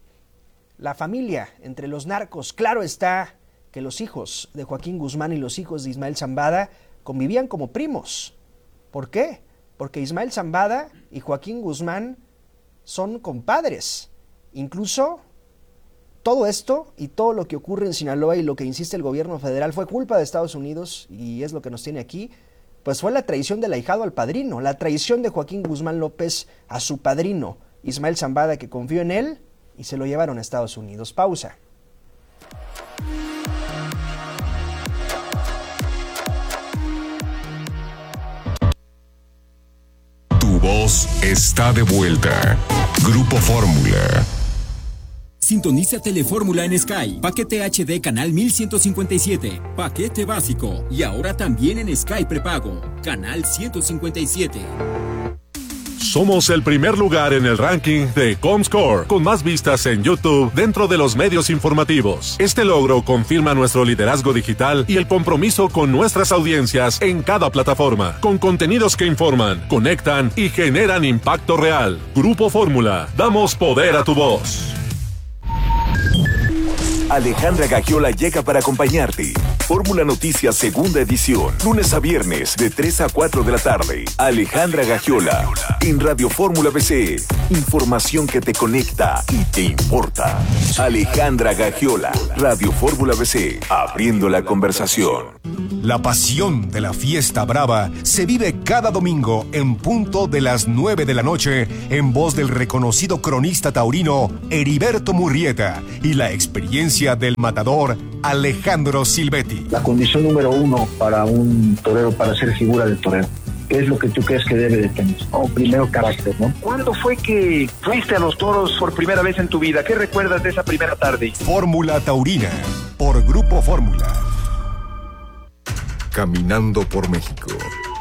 la familia entre los narcos, claro está que los hijos de Joaquín Guzmán y los hijos de Ismael Zambada convivían como primos. ¿Por qué? Porque Ismael Zambada y Joaquín Guzmán son compadres. Incluso todo esto y todo lo que ocurre en Sinaloa y lo que insiste el gobierno federal fue culpa de Estados Unidos, y es lo que nos tiene aquí, pues fue la traición del ahijado al padrino, la traición de Joaquín Guzmán López a su padrino, Ismael Zambada, que confió en él y se lo llevaron a Estados Unidos. Pausa. Tu voz está de vuelta. Grupo Fórmula. Sintoniza Telefórmula en Sky. Paquete H D canal mil ciento cincuenta y siete. Paquete básico. Y ahora también en Sky prepago. Canal ciento cincuenta y siete. Somos el primer lugar en el ranking de Comscore, con más vistas en YouTube dentro de los medios informativos. Este logro confirma nuestro liderazgo digital y el compromiso con nuestras audiencias en cada plataforma, con contenidos que informan, conectan y generan impacto real. Grupo Fórmula, damos poder a tu voz. Alejandra Gagiola llega para acompañarte. Fórmula Noticias Segunda Edición, lunes a viernes de tres a cuatro de la tarde. Alejandra Gagiola, en Radio Fórmula B C. Información que te conecta y te importa. Alejandra Gagiola, Radio Fórmula B C, abriendo la conversación. La pasión de la fiesta brava se vive cada domingo en punto de las nueve de la noche en voz del reconocido cronista taurino Heriberto Murrieta y la experiencia del matador Alejandro Silvetti. La condición número uno para un torero, para ser figura del torero, ¿qué es lo que tú crees que debe de tener? Oh, primero carácter, ¿no? ¿Cuándo fue que fuiste a los toros por primera vez en tu vida? ¿Qué recuerdas de esa primera tarde? Fórmula Taurina, por Grupo Fórmula. Caminando por México.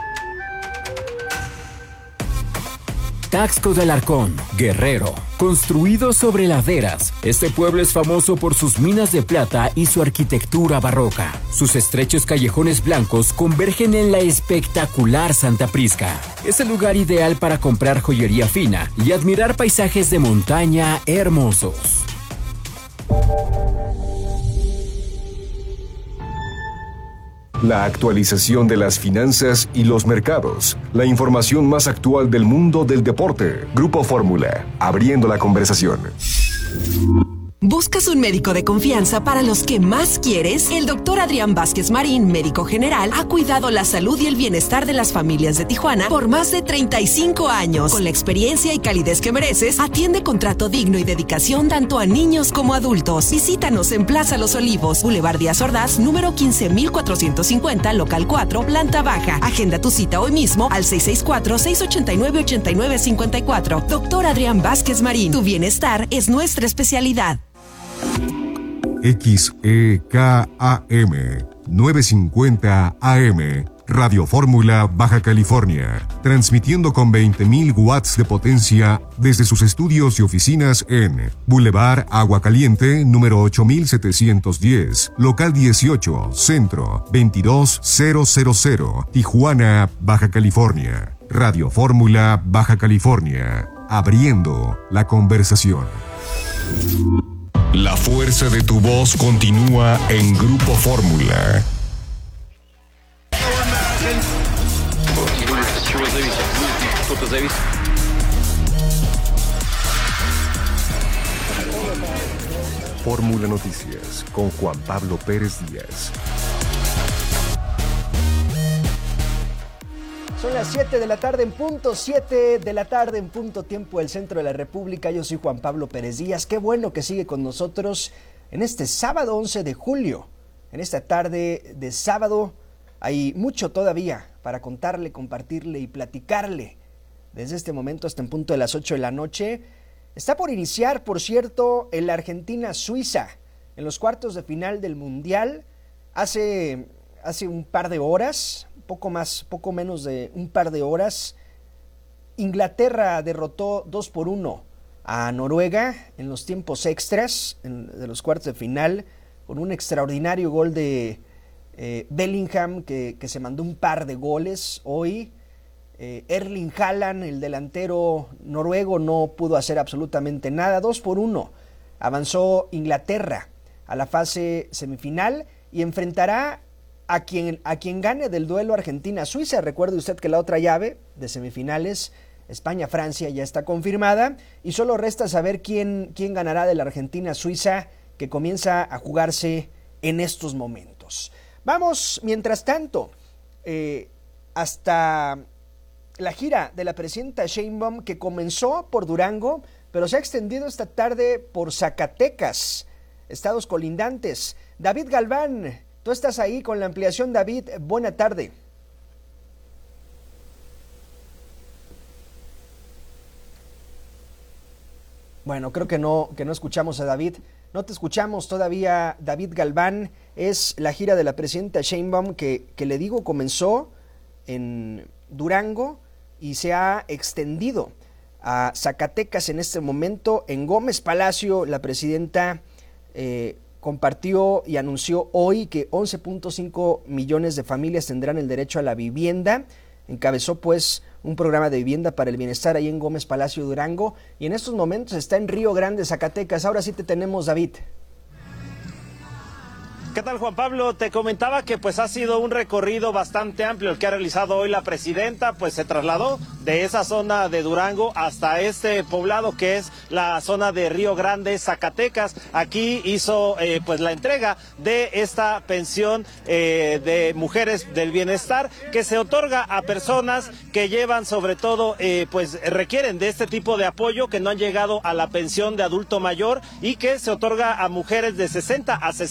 Taxco del Arcón, Guerrero. Construido sobre laderas, este pueblo es famoso por sus minas de plata y su arquitectura barroca. Sus estrechos callejones blancos convergen en la espectacular Santa Prisca. Es el lugar ideal para comprar joyería fina y admirar paisajes de montaña hermosos. La actualización de las finanzas y los mercados. La información más actual del mundo del deporte. Grupo Fórmula, abriendo la conversación. ¿Buscas un médico de confianza para los que más quieres? El doctor Adrián Vázquez Marín, médico general, ha cuidado la salud y el bienestar de las familias de Tijuana por más de treinta y cinco años. Con la experiencia y calidez que mereces, atiende con trato digno y dedicación tanto a niños como adultos. Visítanos en Plaza Los Olivos, Boulevard Díaz Ordaz, número quince mil cuatrocientos cincuenta, local cuatro, planta baja. Agenda tu cita hoy mismo al seis seis cuatro, seis ocho nueve, ocho nueve cinco cuatro. Doctor Adrián Vázquez Marín, tu bienestar es nuestra especialidad. X E K A M novecientos cincuenta A M, Radio Fórmula Baja California, transmitiendo con veinte mil watts de potencia desde sus estudios y oficinas en Boulevard Agua Caliente, número ocho mil setecientos diez, local dieciocho, centro, veintidós mil, Tijuana, Baja California. Radio Fórmula Baja California, abriendo la conversación. La fuerza de tu voz continúa en Grupo Fórmula. Fórmula Noticias con Juan Pablo Pérez Díaz. Son las siete de la tarde en punto, siete de la tarde en punto, tiempo del centro de la República. Yo soy Juan Pablo Pérez Díaz. Qué bueno que sigue con nosotros en este sábado once de julio. En esta tarde de sábado hay mucho todavía para contarle, compartirle y platicarle. Desde este momento hasta en punto de las ocho de la noche. Está por iniciar, por cierto, el Argentina-Suiza en los cuartos de final del Mundial. Hace, hace un par de horas... poco más, poco menos de un par de horas, Inglaterra derrotó dos por uno a Noruega en los tiempos extras en, de los cuartos de final, con un extraordinario gol de eh, Bellingham, que, que se mandó un par de goles hoy. eh, Erling Haaland, el delantero noruego, no pudo hacer absolutamente nada. Dos por uno avanzó Inglaterra a la fase semifinal y enfrentará A quien, a quien gane del duelo Argentina-Suiza. Recuerde usted que la otra llave de semifinales, España-Francia, ya está confirmada y solo resta saber quién, quién ganará de la Argentina-Suiza, que comienza a jugarse en estos momentos. Vamos, mientras tanto, eh, hasta la gira de la presidenta Sheinbaum, que comenzó por Durango, pero se ha extendido esta tarde por Zacatecas, estados colindantes. David Galván, tú estás ahí con la ampliación, David. Buena tarde. Bueno, creo que no, que no escuchamos a David. No te escuchamos todavía, David Galván. Es la gira de la presidenta Sheinbaum que, que le digo comenzó en Durango y se ha extendido a Zacatecas en este momento. En Gómez Palacio, la presidenta eh, compartió y anunció hoy que once punto cinco millones de familias tendrán el derecho a la vivienda. Encabezó pues un programa de vivienda para el bienestar ahí en Gómez Palacio, Durango, y en estos momentos está en Río Grande, Zacatecas. Ahora sí te tenemos, David. ¿Qué tal, Juan Pablo? Te comentaba que pues ha sido un recorrido bastante amplio el que ha realizado hoy la presidenta, pues se trasladó de esa zona de Durango hasta este poblado que es la zona de Río Grande, Zacatecas. Aquí hizo eh, pues la entrega de esta pensión eh, de mujeres del bienestar que se otorga a personas que llevan sobre todo eh, pues requieren de este tipo de apoyo, que no han llegado a la pensión de adulto mayor y que se otorga a mujeres de sesenta a sesenta